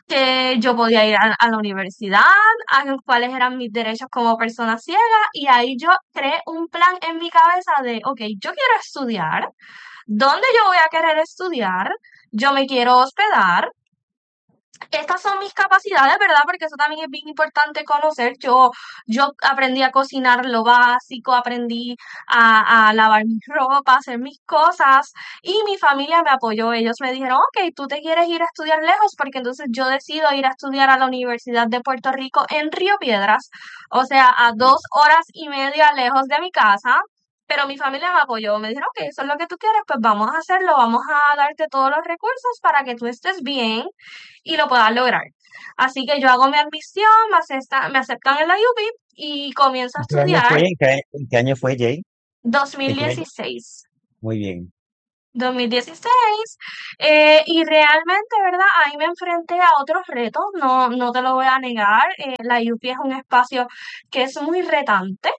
que yo podía ir a, a la universidad, a los cuáles eran mis derechos como persona ciega, y ahí yo creé un plan en mi cabeza de, ok, yo quiero estudiar, ¿dónde yo voy a querer estudiar? Yo me quiero hospedar, Estas son mis capacidades, ¿verdad? Porque eso también es bien importante conocer. Yo, yo aprendí a cocinar lo básico, aprendí a, a lavar mi ropa, a hacer mis cosas y mi familia me apoyó. Ellos me dijeron, ok, tú te quieres ir a estudiar lejos porque entonces yo decido ir a estudiar a la Universidad de Puerto Rico en Río Piedras, o sea, a dos horas y media lejos de mi casa. Pero mi familia me apoyó, me dijeron, ok, eso es lo que tú quieres, pues vamos a hacerlo, vamos a darte todos los recursos para que tú estés bien y lo puedas lograr. Así que yo hago mi admisión, me aceptan, me aceptan en la U P y comienzo a ¿En qué año fue? estudiar ¿En qué, en qué año fue, Jay? ¿En qué año? dos mil dieciséis. Muy bien. dos mil dieciséis eh, y realmente, ¿verdad? Ahí me enfrenté a otros retos, no, no te lo voy a negar. Eh, la U P es un espacio que es muy retante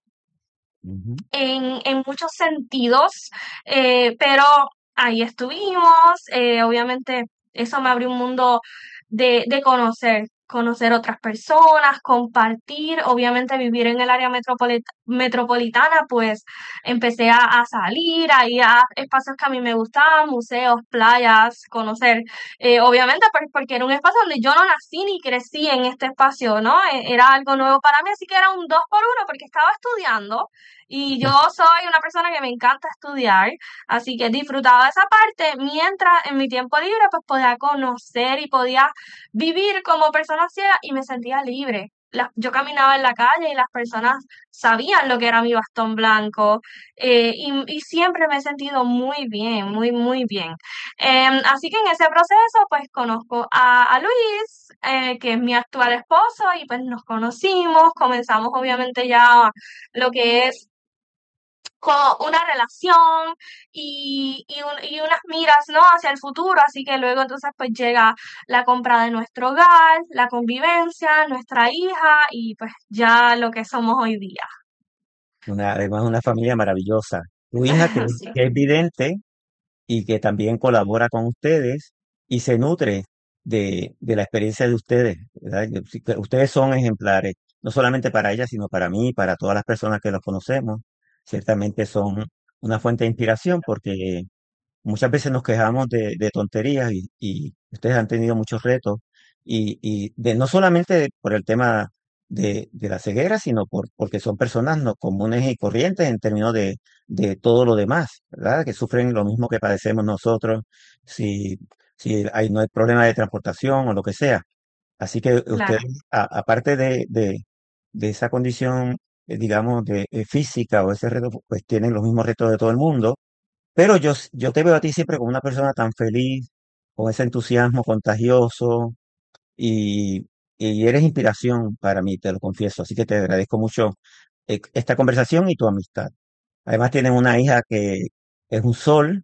Ujú. en, en muchos sentidos, eh, pero ahí estuvimos, eh, obviamente eso me abrió un mundo de, de conocer, conocer otras personas, compartir, obviamente vivir en el área metropolit- metropolitana, pues empecé a, a salir, a ir a espacios que a mí me gustaban, museos, playas, conocer, eh, obviamente por- porque era un espacio donde yo no nací ni crecí en este espacio, ¿no? E- Era algo nuevo para mí, así que era un dos por uno porque estaba estudiando y yo soy una persona que me encanta estudiar, así que disfrutaba esa parte, mientras en mi tiempo libre pues podía conocer y podía vivir como persona ciega y me sentía libre. La- yo caminaba en la calle y las personas sabían lo que era mi bastón blanco, eh, y, y siempre me he sentido muy bien, muy, muy bien. Em, así que en ese proceso pues conozco a, a Luis, eh, que es mi actual esposo, y pues nos conocimos, comenzamos obviamente ya lo que es con una relación y, y, un- y unas miras, ¿no? Hacia el futuro, así que luego entonces pues llega la compra de nuestro hogar, la convivencia, nuestra hija y pues ya lo que somos hoy día. Una, además, una familia maravillosa. Tu hija que, Sí, que es vidente y que también colabora con ustedes y se nutre de, de la experiencia de ustedes, ¿verdad? Yo- sí que ustedes son ejemplares, no solamente para ella, sino para mí, para todas las personas que los conocemos. Ciertamente son una fuente de inspiración porque muchas veces nos quejamos de, de tonterías y, y ustedes han tenido muchos retos y, y de, no solamente por el tema de, de la ceguera, sino por, porque son personas no comunes y corrientes en términos de, de todo lo demás, ¿verdad? Que sufren lo mismo que padecemos nosotros, si, si hay, no hay problema de transportación o lo que sea. Así que ustedes, claro. a- aparte de, de, de esa condición, eh, digamos, de, eh, física o ese reto, pues tienen los mismos retos de todo el mundo, pero yo, s- yo te veo a ti siempre como una persona tan feliz, con ese entusiasmo contagioso y, y eres inspiración para mí, te lo confieso. Así que te agradezco mucho eh, esta conversación y tu amistad. Además tienen una hija que es un sol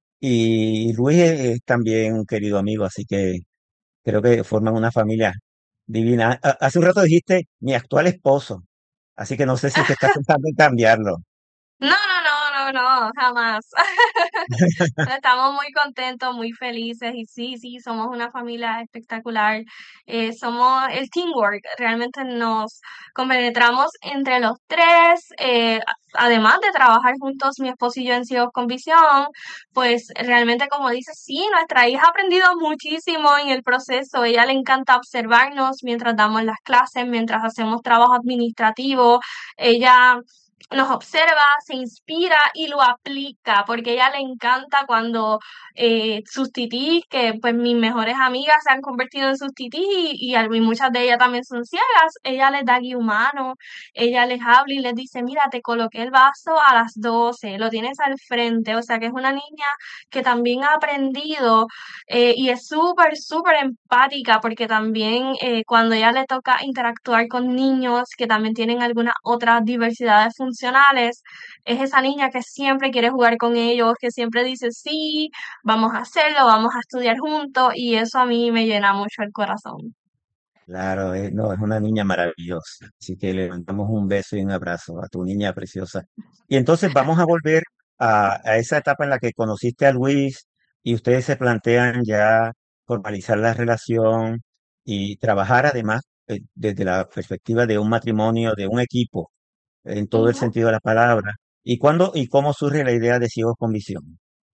y Luis es, es también un querido amigo, así que creo que forman una familia divina. Ha- Hace un rato dijiste mi actual esposo, así que no sé si usted está pensando en cambiarlo. No, no, no, no, no, jamás. Estamos muy contentos, muy felices y sí, sí, somos una familia espectacular. Eh, somos el teamwork, realmente nos compenetramos entre los tres. Eh, a- además de trabajar juntos, mi esposo y yo en Ciegos con Visión, pues realmente como dices, sí, nuestra hija ha aprendido muchísimo en el proceso. Ella le encanta observarnos mientras damos las clases, mientras hacemos trabajo administrativo. Ella nos observa, se inspira y lo aplica, porque a ella le encanta cuando eh, sus titís, que pues mis mejores amigas se han convertido en sus titís y, y, al- y muchas de ellas también son ciegas, ella les da guía humano, ella les habla y les dice, mira, te coloqué el vaso a las doce, lo tienes al frente, o sea que es una niña que también ha aprendido, eh, y es súper, súper empática porque también eh, cuando ella le toca interactuar con niños que también tienen algunas otras diversidades funcionales, es esa niña que siempre quiere jugar con ellos, que siempre dice, sí, vamos a hacerlo, vamos a estudiar juntos y eso a mí me llena mucho el corazón. Claro, eh, no, es una niña maravillosa. Así que le mandamos un beso y un abrazo a tu niña preciosa. Y entonces vamos a volver a, a esa etapa en la que conociste a Luis y ustedes se plantean ya formalizar la relación y trabajar además eh, desde la perspectiva de un matrimonio, de un equipo, en todo el Ujú. sentido de la palabra. ¿Y cuándo y cómo surge la idea de Ciegos con Visión?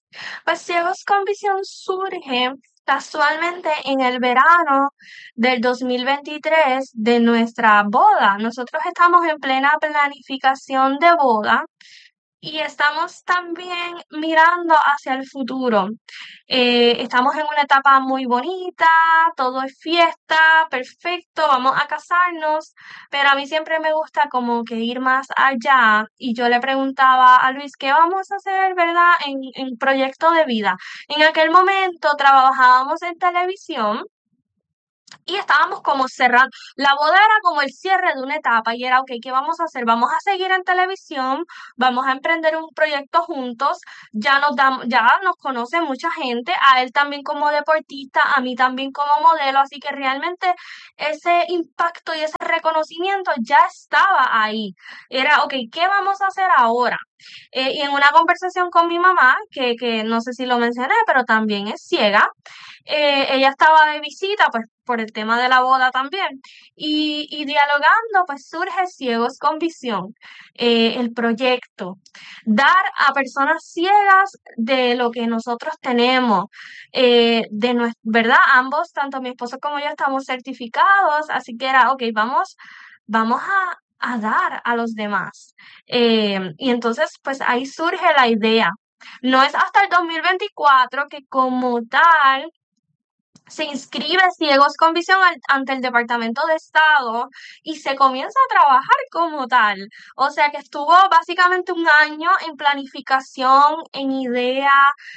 Pues Ciegos con Visión surge casualmente en el verano del dos mil veintitrés de nuestra boda. Nosotros estamos en plena planificación de boda y estamos también mirando hacia el futuro. Eh, estamos en una etapa muy bonita, todo es fiesta, perfecto, vamos a casarnos, pero a mí siempre me gusta como que ir más allá y yo le preguntaba a Luis, ¿qué vamos a hacer, verdad, en, en proyecto de vida? En aquel momento trabajábamos en televisión y estábamos como cerrando, la boda era como el cierre de una etapa y era, ok, ¿qué vamos a hacer? Vamos a seguir en televisión, vamos a emprender un proyecto juntos, ya nos damos, ya nos conoce mucha gente, a él también como deportista, a mí también como modelo, así que realmente ese impacto y ese reconocimiento ya estaba ahí. Era, ok, ¿qué vamos a hacer ahora? Eh, y en una conversación con mi mamá, que, que no sé si lo mencioné, pero también es ciega, eh, ella estaba de visita, pues por el tema de la boda también, y, y dialogando, pues surge Ciegos con Visión, eh, el proyecto, dar a personas ciegas de lo que nosotros tenemos, eh, de nues- ¿verdad? Ambos, tanto mi esposo como yo, estamos certificados, así que era, ok, vamos, vamos a, a dar a los demás. Eh, y entonces, pues ahí surge la idea. No es hasta el dos mil veinticuatro que como tal se inscribe Ciegos con Visión al- ante el Departamento de Estado y se comienza a trabajar como tal. O sea que estuvo básicamente un año en planificación, en idea,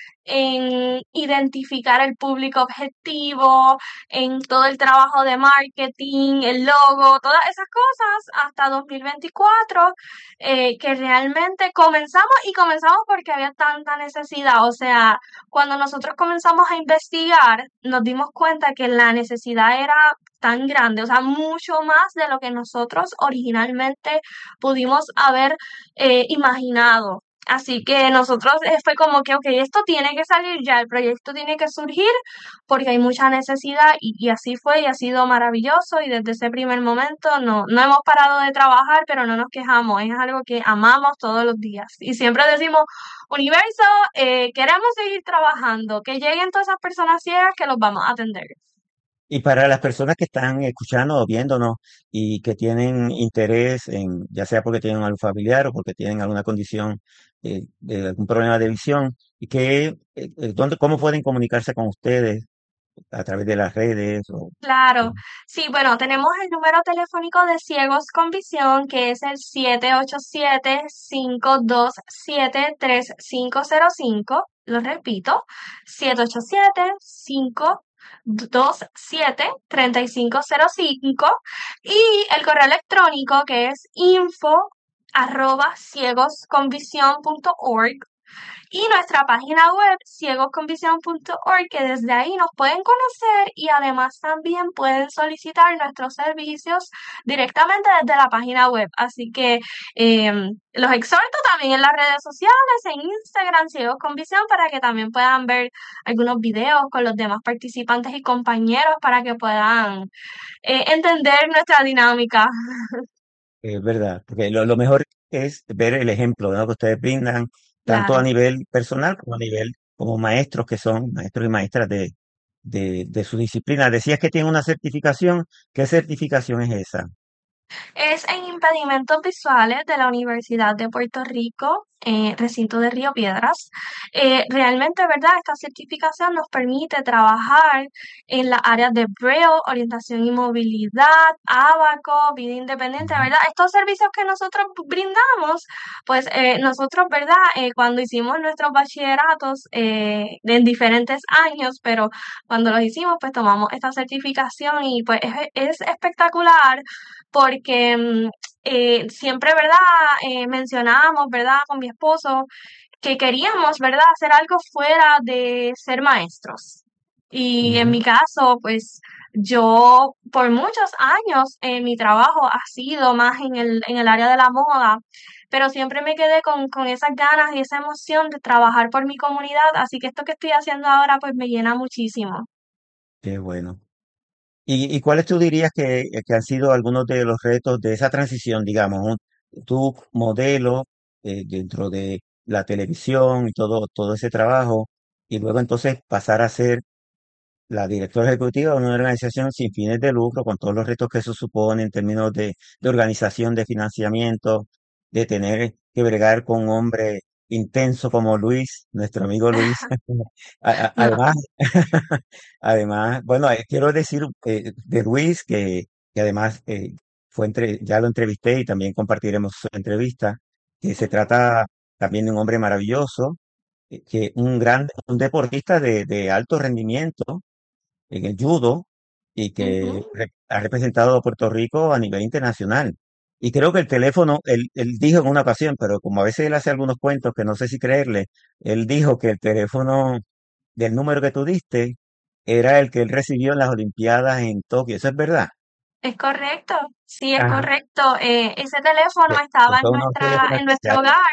en identificar el público objetivo, en todo el trabajo de marketing, el logo, todas esas cosas hasta dos mil veinticuatro, eh, que realmente comenzamos y comenzamos porque había tanta necesidad. O sea, cuando nosotros comenzamos a investigar, nos dimos cuenta que la necesidad era tan grande, o sea, mucho más de lo que nosotros originalmente pudimos haber eh, imaginado. Así que nosotros eh, fue como que, ok, esto tiene que salir ya, el proyecto tiene que surgir porque hay mucha necesidad y, y así fue y ha sido maravilloso y desde ese primer momento no, no hemos parado de trabajar, pero no nos quejamos, es algo que amamos todos los días y siempre decimos, Universo, eh, queremos seguir trabajando, que lleguen todas esas personas ciegas que los vamos a atender. Y para las personas que están escuchando o viéndonos y que tienen interés en, ya sea porque tienen algún familiar o porque tienen alguna condición, eh, de algún problema de visión, y que, eh, eh, ¿dónde, cómo pueden comunicarse con ustedes a través de las redes o, Claro, sí, bueno, tenemos el número telefónico de Ciegos con Visión, que es el siete ocho siete, cinco dos siete, tres cinco cero cinco. Lo repito, siete ocho siete, cinco dos siete, tres cinco cero cinco. Y el correo electrónico que es info arroba ciegosconvisión.org y nuestra página web ciegosconvisión punto org, que desde ahí nos pueden conocer y además también pueden solicitar nuestros servicios directamente desde la página web. Así que eh, los exhorto también en las redes sociales, en Instagram, Ciegos con Visión, para que también puedan ver algunos videos con los demás participantes y compañeros para que puedan eh, entender nuestra dinámica. es verdad, porque lo, lo mejor es ver el ejemplo, ¿no?, que ustedes brindan, tanto a Claro. nivel personal como a nivel como maestros que son, maestros y maestras de, de, de su disciplina. Decías que tienen una certificación. ¿Qué certificación es esa? Es en impedimentos visuales de la Universidad de Puerto Rico, eh, recinto de Río Piedras. Eh, realmente, ¿verdad? Esta certificación nos permite trabajar en las áreas de Braille, orientación y movilidad, ábaco, vida independiente, ¿verdad? Estos servicios que nosotros brindamos, pues eh, nosotros, ¿verdad? Eh, cuando hicimos nuestros bachilleratos eh, en diferentes años, pero cuando los hicimos, pues tomamos esta certificación y pues es, es espectacular porque mm, eh, siempre, ¿verdad? Eh, mencionábamos, ¿verdad? Con mi esposo que queríamos, ¿verdad? Hacer algo fuera de ser maestros. Y en mi Ujú. caso, pues yo por muchos años eh, mi trabajo ha sido más en el, en el área de la moda, pero siempre me quedé con, con esas ganas y esa emoción de trabajar por mi comunidad, así que esto que estoy haciendo ahora pues me llena muchísimo. Qué bueno. ¿Y, y cuáles tú dirías que, que han sido algunos de los retos de esa transición, digamos, un, tu modelo, eh, dentro de la televisión y todo, todo ese trabajo, y luego entonces pasar a ser la directora ejecutiva de una organización sin fines de lucro, con todos los retos que eso supone en términos de, de organización, de financiamiento, de tener que bregar con un hombre intenso como Luis, nuestro amigo Luis. A- a- No, Además, además, bueno, eh, quiero decir eh, de Luis que, que además eh, fue entre, ya lo entrevisté y también compartiremos su entrevista, que se trata también de un hombre maravilloso, eh, que un gran, un deportista de, de alto rendimiento en el judo y que ujú. re- ha representado a Puerto Rico a nivel internacional. Y creo que el teléfono, él, él dijo en una ocasión, pero como a veces él hace algunos cuentos que no sé si creerle, él dijo que el teléfono del número que tú diste era el que él recibió en las Olimpiadas en Tokio. ¿Eso es verdad? Es correcto, sí, es Ajá. correcto. Eh, ese teléfono Que, que estaba en fue unos nuestra, teléfonos en nuestro especiales. hogar.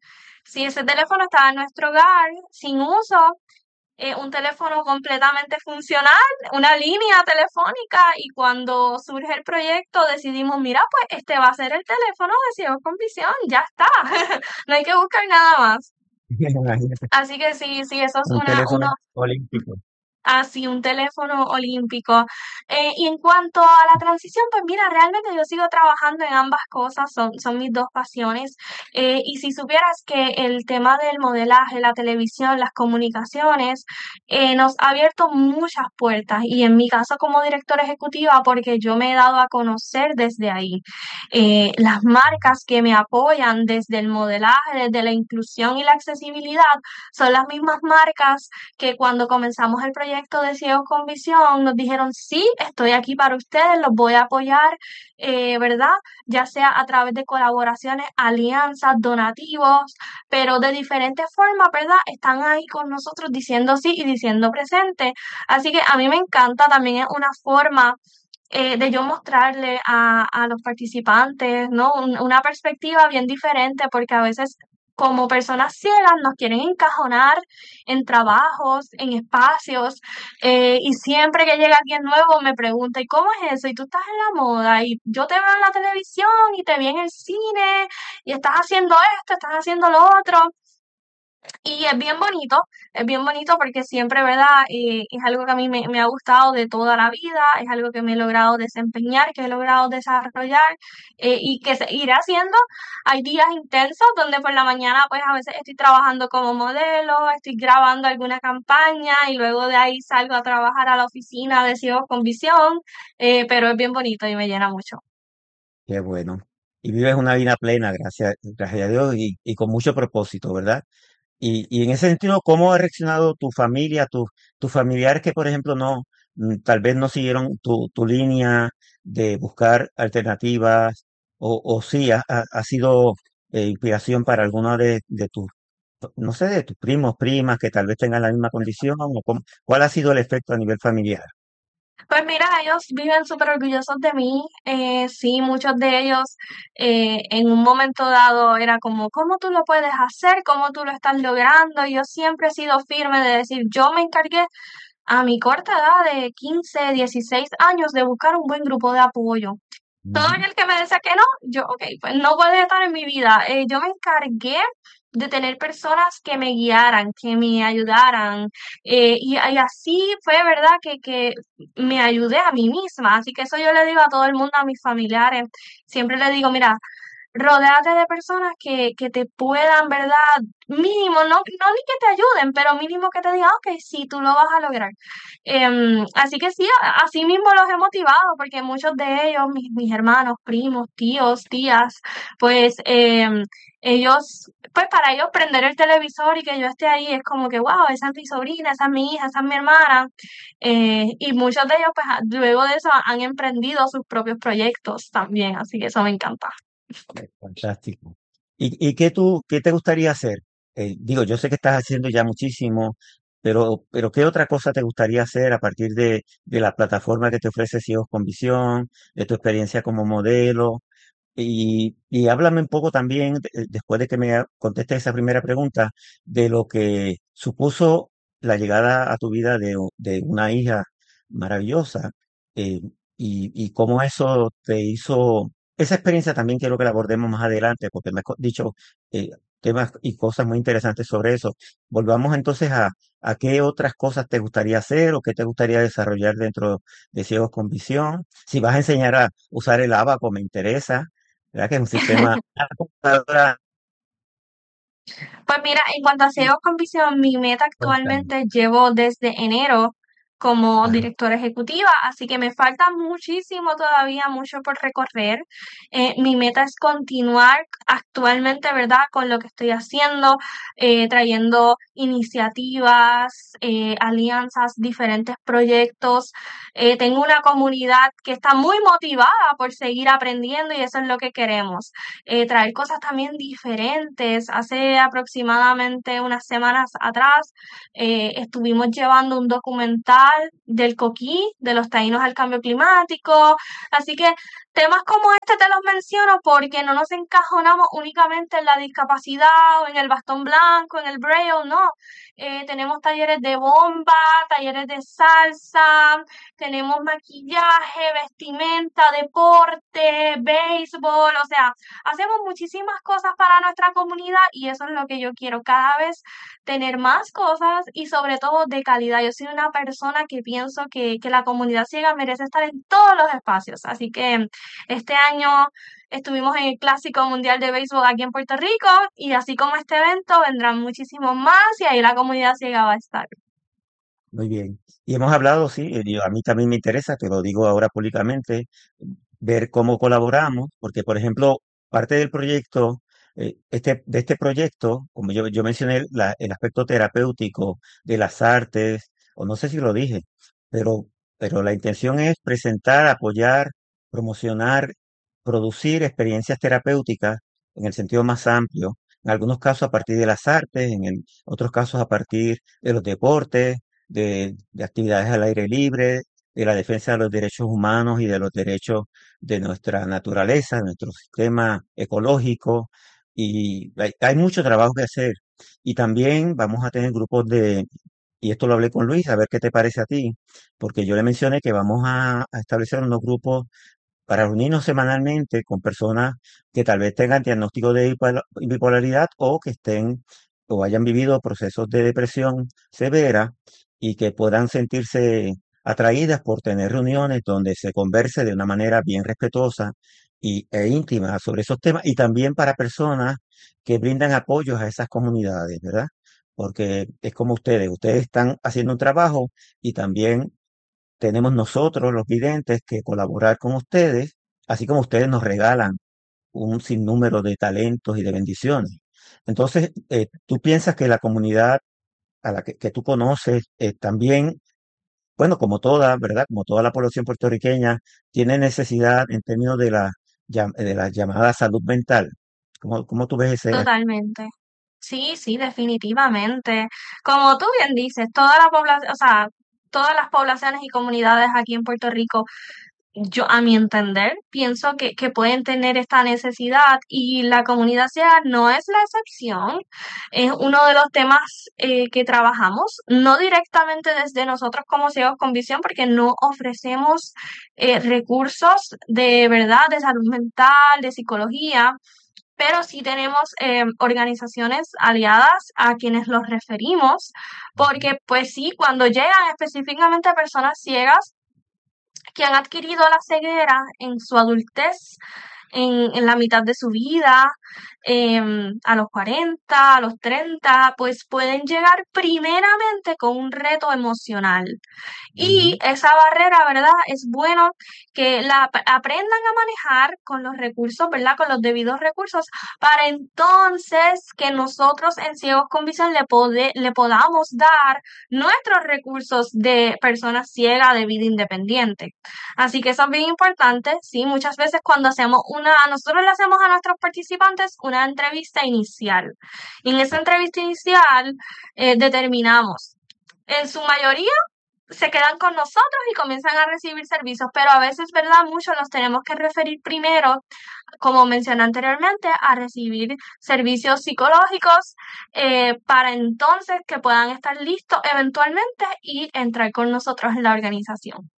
Sí, ese teléfono estaba en nuestro hogar, sin uso, eh, un teléfono completamente funcional, una línea telefónica, y cuando surge el proyecto decidimos, mira, pues este va a ser el teléfono de Ciegos con Visión, ya está, no hay que buscar nada más. Imagínate, Así que sí, sí, eso es un una, teléfono uno, olímpico. así, un teléfono olímpico. Eh, y en cuanto a la transición, pues mira, realmente yo sigo trabajando en ambas cosas, son, son mis dos pasiones. Eh, y si supieras que el tema del modelaje, la televisión, las comunicaciones, eh, nos ha abierto muchas puertas. Y en mi caso como directora ejecutiva, porque yo me he dado a conocer desde ahí. Eh, las marcas que me apoyan desde el modelaje, desde la inclusión y la accesibilidad, son las mismas marcas que cuando comenzamos el proyecto de Ciegos con Visión nos dijeron, sí, estoy aquí para ustedes, los voy a apoyar, eh, ¿verdad? Ya sea a través de colaboraciones, alianzas, donativos, pero de diferentes formas, ¿verdad? Están ahí con nosotros diciendo sí y diciendo presente. Así que a mí me encanta, también es una forma eh, de yo mostrarle a, a los participantes, ¿no? Un- una perspectiva bien diferente, porque a veces como personas ciegas nos quieren encajonar en trabajos, en espacios, eh, y siempre que llega alguien nuevo me pregunta, ¿y cómo es eso? ¿Y tú estás en la moda? Y yo te veo en la televisión y te vi en el cine y estás haciendo esto, estás haciendo lo otro. Y es bien bonito, es bien bonito porque siempre, ¿verdad? Eh, es algo que a mí me, me ha gustado de toda la vida, es algo que me he logrado desempeñar, que he logrado desarrollar, eh, y que seguiré haciendo. Hay días intensos donde por la mañana pues a veces estoy trabajando como modelo, estoy grabando alguna campaña y luego de ahí salgo a trabajar a la oficina de Ciegos con Visión, eh, pero es bien bonito y me llena mucho. Qué bueno. Y vives una vida plena, gracias, gracias a Dios, y, y con mucho propósito, ¿verdad? Y, y en ese sentido, ¿cómo ha reaccionado tu familia, tus tus familiares que, por ejemplo, no, mm, tal vez no siguieron tu, tu línea de buscar alternativas, o, o sí, ha, ha- ha sido eh, inspiración para alguno de, de tus, no sé, de tus primos, primas que tal vez tengan la misma condición, o cómo- cuál ha sido el efecto a nivel familiar? Pues mira, ellos viven súper orgullosos de mí. Eh, sí, muchos de ellos eh, en un momento dado era como, ¿cómo tú lo puedes hacer? ¿Cómo tú lo estás logrando? Y yo siempre he sido firme de decir, yo me encargué a mi corta edad de quince, dieciséis años de buscar un buen grupo de apoyo. Todo Ujú. aquel que me decía que no, yo, ok, pues no puede estar en mi vida. Eh, yo me encargué de tener personas que me guiaran, que me ayudaran. Eh, y, y así fue, ¿verdad? Que, que me ayudé a mí misma. Así que eso yo le digo a todo el mundo, a mis familiares. Siempre le digo, mira, rodéate de personas que, que te puedan, ¿verdad? Mínimo, no, no ni que te ayuden, pero mínimo que te digan, ok, sí, tú lo vas a lograr. Em, así que sí, a- así mismo los he motivado, porque muchos de ellos, mis, mis hermanos, primos, tíos, tías, pues em, ellos, pues para ellos prender el televisor y que yo esté ahí es como que, wow, esa es mi sobrina, esa es mi hija, esa es mi hermana. Eh, y muchos de ellos, pues a- luego de eso han emprendido sus propios proyectos también, así que eso me encanta. Fantástico. ¿Y, y qué tú, qué te gustaría hacer? Eh, digo, yo sé que estás haciendo ya muchísimo, pero, pero ¿qué otra cosa te gustaría hacer a partir de, de la plataforma que te ofrece Ciegos con Visión, de tu experiencia como modelo? Y, y háblame un poco también, de- después de que me contestes esa primera pregunta, de lo que supuso la llegada a tu vida de, u- de una hija maravillosa, eh, y, y cómo eso te hizo, esa experiencia también quiero que la abordemos más adelante, porque me has co- dicho eh, temas y cosas muy interesantes sobre eso. Volvamos entonces a, a qué otras cosas te gustaría hacer o qué te gustaría desarrollar dentro de Ciegos con Visión. Si vas a enseñar a usar el Abaco, me interesa, ¿verdad? Que es un sistema Pues mira, en cuanto a y C E O con visión, mi meta cuéntame. actualmente llevo desde enero como Ajá. directora ejecutiva, así que me falta muchísimo todavía, mucho por recorrer. Eh, mi meta es continuar actualmente, ¿verdad?, con lo que estoy haciendo, eh, trayendo iniciativas, eh, alianzas, diferentes proyectos. Eh, tengo una comunidad que está muy motivada por seguir aprendiendo y eso es lo que queremos, eh, traer cosas también diferentes. Hace aproximadamente unas semanas atrás eh, estuvimos llevando un documental del coquí, de los taínos al cambio climático, así que temas como este te los menciono porque no nos encajonamos únicamente en la discapacidad o en el bastón blanco, en el braille, no. Eh, tenemos talleres de bomba, talleres de salsa, tenemos maquillaje, vestimenta, deporte, béisbol, o sea, hacemos muchísimas cosas para nuestra comunidad y eso es lo que yo quiero, cada vez tener más cosas y sobre todo de calidad. Yo soy una persona que pienso que, que la comunidad ciega merece estar en todos los espacios. Así que este año estuvimos en el Clásico Mundial de Béisbol aquí en Puerto Rico y así como este evento vendrán muchísimos más y ahí la comunidad ciega va a estar. Muy bien. Y hemos hablado, sí, eh, yo- a mí también me interesa, te lo digo ahora públicamente, ver cómo colaboramos, porque, por ejemplo, parte del proyecto, eh, este, de este proyecto, como yo, yo mencioné la- el aspecto terapéutico de las artes, o no sé si lo dije, pero, pero la intención es presentar, apoyar, promocionar, producir experiencias terapéuticas en el sentido más amplio, en algunos casos a partir de las artes, en el- otros casos a partir de los deportes, de, de actividades al aire libre, de la defensa de los derechos humanos y de los derechos de nuestra naturaleza, de nuestro sistema ecológico. Y hay, hay mucho trabajo que hacer. Y también vamos a tener grupos de, y esto lo hablé con Luis, a ver qué te parece a ti, porque yo le mencioné que vamos a, a establecer unos grupos para reunirnos semanalmente con personas que tal vez tengan diagnóstico de bipola- bipolaridad o que estén o hayan vivido procesos de depresión severa y que puedan sentirse atraídas por tener reuniones donde se converse de una manera bien respetuosa y, e íntima sobre esos temas y también para personas que brindan apoyos a esas comunidades, ¿verdad? Porque es como ustedes, ustedes están haciendo un trabajo y también tenemos nosotros, los videntes, que colaborar con ustedes, así como ustedes nos regalan un sinnúmero de talentos y de bendiciones. Entonces, eh, tú piensas que la comunidad a la que, que tú conoces eh, también, bueno, como toda, ¿verdad? Como toda la población puertorriqueña, tiene necesidad en términos de la, llam- de la llamada salud mental. ¿Cómo, cómo tú ves ese? Totalmente. Sí, sí, definitivamente. Como tú bien dices, toda la población, o sea, todas las poblaciones y comunidades aquí en Puerto Rico, yo a mi entender, pienso que, que pueden tener esta necesidad y la comunidad ciega no es la excepción. Es uno de los temas eh, que trabajamos, no directamente desde nosotros como ciegos con visión, porque no ofrecemos eh, recursos de verdad, de salud mental, de psicología, pero sí tenemos eh, organizaciones aliadas a quienes los referimos, porque pues sí, cuando llegan específicamente personas ciegas que han adquirido la ceguera en su adultez, en, en la mitad de su vida, em, a los cuarenta, a los treinta, pues pueden llegar primeramente con un reto emocional. Y Ujú. esa barrera, ¿verdad? Es bueno que la ap- aprendan a manejar con los recursos, ¿verdad? Con los debidos recursos, para entonces que nosotros en Ciegos con Visión le, pode- le podamos dar nuestros recursos de personas ciegas de vida independiente. Así que eso es bien importante, sí, muchas veces cuando hacemos una, nosotros le hacemos a nuestros participantes una entrevista inicial. Y en esa entrevista inicial eh, determinamos, en su mayoría, se quedan con nosotros y comienzan a recibir servicios, pero a veces, ¿verdad? Muchos los tenemos que referir primero, como mencioné anteriormente, a recibir servicios psicológicos eh, para entonces que puedan estar listos eventualmente y entrar con nosotros en la organización.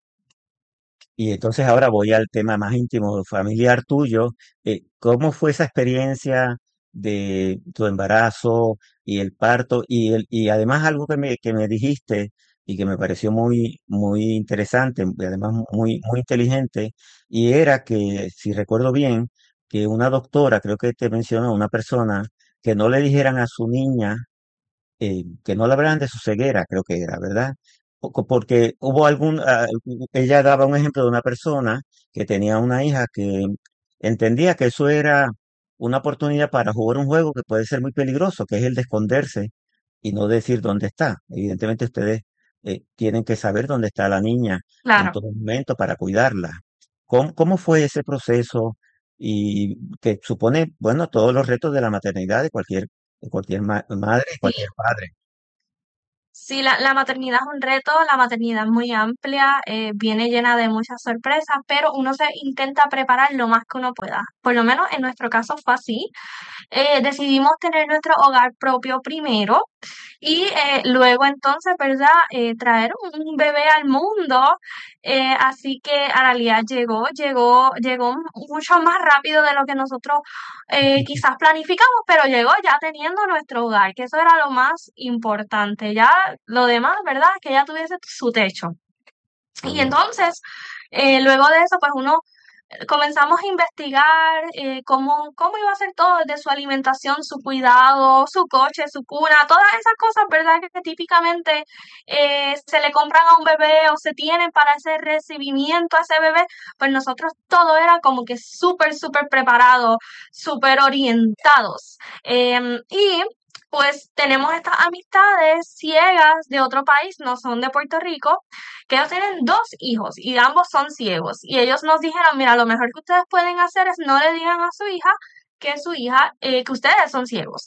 Y entonces ahora voy al tema más íntimo, familiar tuyo. Eh, ¿cómo fue esa experiencia? de tu embarazo y el parto y el, y además algo que me, que me dijiste y que me pareció muy, muy interesante y además muy, muy inteligente, y era que, si recuerdo bien, que una doctora, creo que te mencionó, una persona, que no le dijeran a su niña, eh, que no le hablaran de su ceguera, creo que era, ¿verdad? Poco- Porque hubo algún, ah, ella daba un ejemplo de una persona que tenía una hija que entendía que eso era una oportunidad para jugar un juego que puede ser muy peligroso, que es el de esconderse y no decir dónde está. Evidentemente ustedes eh, tienen que saber dónde está la niña en Claro. todo momento para cuidarla. ¿Cómo, cómo fue ese proceso? Y que supone, bueno, todos los retos de la maternidad de cualquier, de cualquier ma- madre y Sí, cualquier padre. sí, la, la maternidad es un reto, la maternidad es muy amplia, eh, viene llena de muchas sorpresas, pero uno se intenta preparar lo más que uno pueda. Por lo menos en nuestro caso fue así. Eh, decidimos tener nuestro hogar propio primero y eh, luego entonces, ¿verdad? Eh, traer un bebé al mundo. Eh, así que a realidad llegó, llegó, llegó mucho más rápido de lo que nosotros eh, quizás planificamos, pero llegó ya teniendo nuestro hogar, que eso era lo más importante. Ya lo demás, ¿verdad? Que ya tuviese su techo. Y Sí. entonces, eh, luego de eso, pues uno comenzamos a investigar eh, cómo, cómo iba a ser todo, desde su alimentación, su cuidado, su coche, su cuna, todas esas cosas, ¿verdad? Que típicamente eh, se le compran a un bebé o se tienen para ese recibimiento a ese bebé, pues nosotros todo era como que súper, súper preparado, súper orientados. Em, y pues tenemos estas amistades ciegas de otro país, no son de Puerto Rico, que ellos tienen dos hijos y ambos son ciegos. Y ellos nos dijeron, mira, lo mejor que ustedes pueden hacer es no le digan a su hija que su hija, eh, que ustedes son ciegos.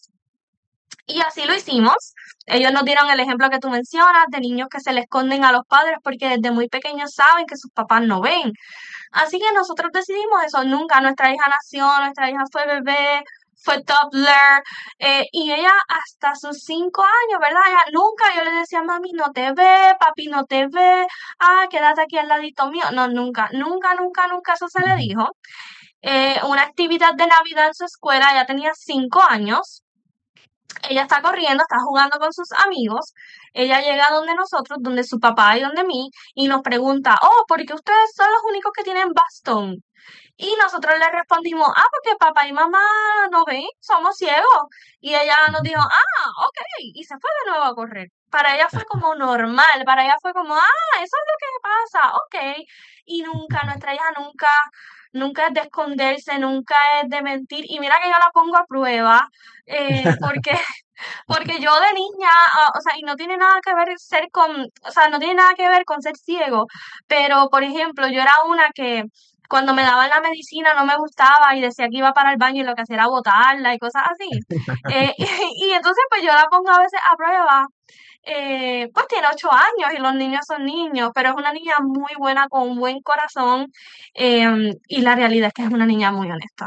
Y así lo hicimos. Ellos nos dieron el ejemplo que tú mencionas de niños que se le esconden a los padres porque desde muy pequeños saben que sus papás no ven. Así que nosotros decidimos eso. Nunca nuestra hija nació, nuestra hija fue bebé, fue toddler, eh, y ella hasta sus cinco años, ¿verdad? Ella nunca yo le decía, mami, no te ve, papi, no te ve, ah, quédate aquí al ladito mío. No, nunca, nunca, nunca, nunca eso se le dijo. Eh, una actividad de Navidad en su escuela, ella tenía cinco años. Ella está corriendo, está jugando con sus amigos. Ella llega donde nosotros, donde su papá y donde mí, y nos pregunta, oh, ¿por qué ustedes son los únicos que tienen bastón? Y nosotros le respondimos, ah, porque papá y mamá no ven, somos ciegos. Y ella nos dijo, ah, ok, y se fue de nuevo a correr. Para ella fue como normal, para ella fue como, ah, eso es lo que pasa, ok. Y nunca, nuestra hija nunca, nunca es de esconderse, nunca es de mentir. Y mira que yo la pongo a prueba, eh, porque porque yo de niña, ah, o sea, y no tiene nada que ver ser con, o sea, no tiene nada que ver con ser ciego, pero por ejemplo, yo era una que cuando me daban la medicina no me gustaba y decía que iba para el baño y lo que hacía era botarla y cosas así. Eh, y, y entonces pues yo la pongo a veces a prueba. Eh, pues tiene ocho años y los niños son niños, pero es una niña muy buena con un buen corazón, em, y la realidad es que es una niña muy honesta.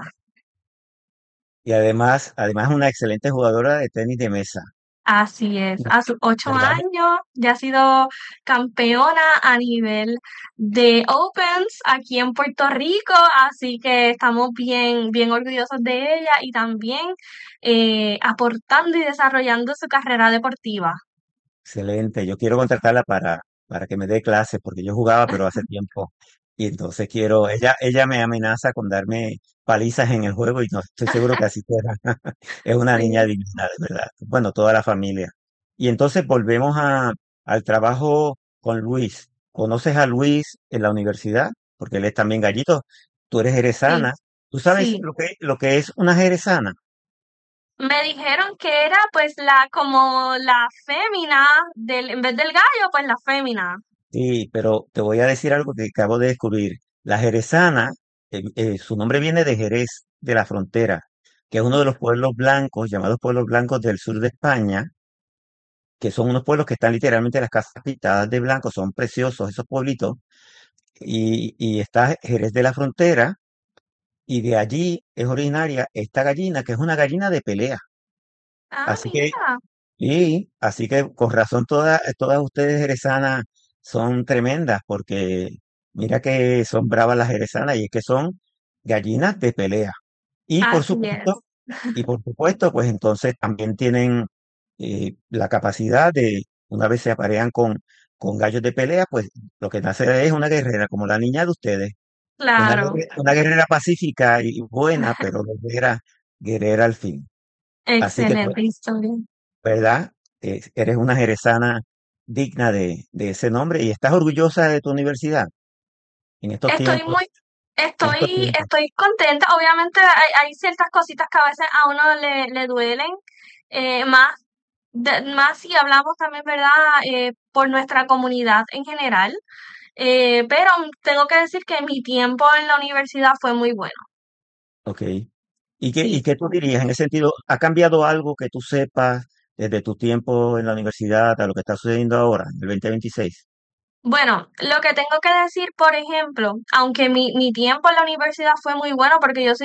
Y además, además una excelente jugadora de tenis de mesa, Así es, a sus ocho ¿verdad? años ya ha sido campeona a nivel de Opens aquí en Puerto Rico, así que estamos bien, bien orgullosos de ella y también eh, aportando y desarrollando su carrera deportiva. Excelente. Yo quiero contratarla para, para que me dé clases, porque yo jugaba, pero hace tiempo. Y entonces quiero, ella, ella me amenaza con darme palizas en el juego y no estoy seguro que así será. Es una niña Sí, divina, de verdad. Bueno, toda la familia. Y entonces volvemos a, al trabajo con Luis. ¿Conoces a Luis en la universidad? Porque él es también gallito. Tú eres sí, jerezana. ¿Tú sabes sí. lo que, lo que es una jerezana? Me dijeron que era pues la como la fémina del, en vez del gallo, pues la fémina. Sí, pero te voy a decir algo que acabo de descubrir. La jerezana, eh, eh, su nombre viene de Jerez, de la Frontera, que es uno de los pueblos blancos, llamados pueblos blancos del sur de España, que son unos pueblos que están literalmente las casas pintadas de blanco, son preciosos esos pueblitos, y, y está Jerez de la Frontera, y de allí es originaria esta gallina, que es una gallina de pelea. Ah, Así que mira. y así que con razón todas, todas ustedes jerezanas son tremendas, porque mira que son bravas las jerezanas y es que son gallinas de pelea. Y por Así supuesto, es. Y por supuesto, pues entonces también tienen eh, la capacidad de, una vez se aparean con, con gallos de pelea, pues lo que nace es una guerrera, como la niña de ustedes. Una, Claro, guerre- una guerrera pacífica y buena, pero guerrera, guerrera al fin. Así que, pues, excelente historia. ¿verdad? Eh, eres una jerezana digna de, de ese nombre y estás orgullosa de tu universidad en estos Estoy tiempos, muy, en estos estoy, tiempos. estoy contenta. Obviamente hay, hay ciertas cositas que a veces a uno le, le duelen, eh, más, de- más si hablamos también, ¿verdad? Eh, por nuestra comunidad en general. Eh, pero tengo que decir que mi tiempo en la universidad fue muy bueno. Ok. ¿Y qué, Sí, y sí. qué tú dirías en ese sentido? ¿Ha cambiado algo que tú sepas desde tu tiempo en la universidad a lo que está sucediendo ahora, en el veinte veintiséis? Bueno, lo que tengo que decir, por ejemplo, aunque mi, mi tiempo en la universidad fue muy bueno porque yo soy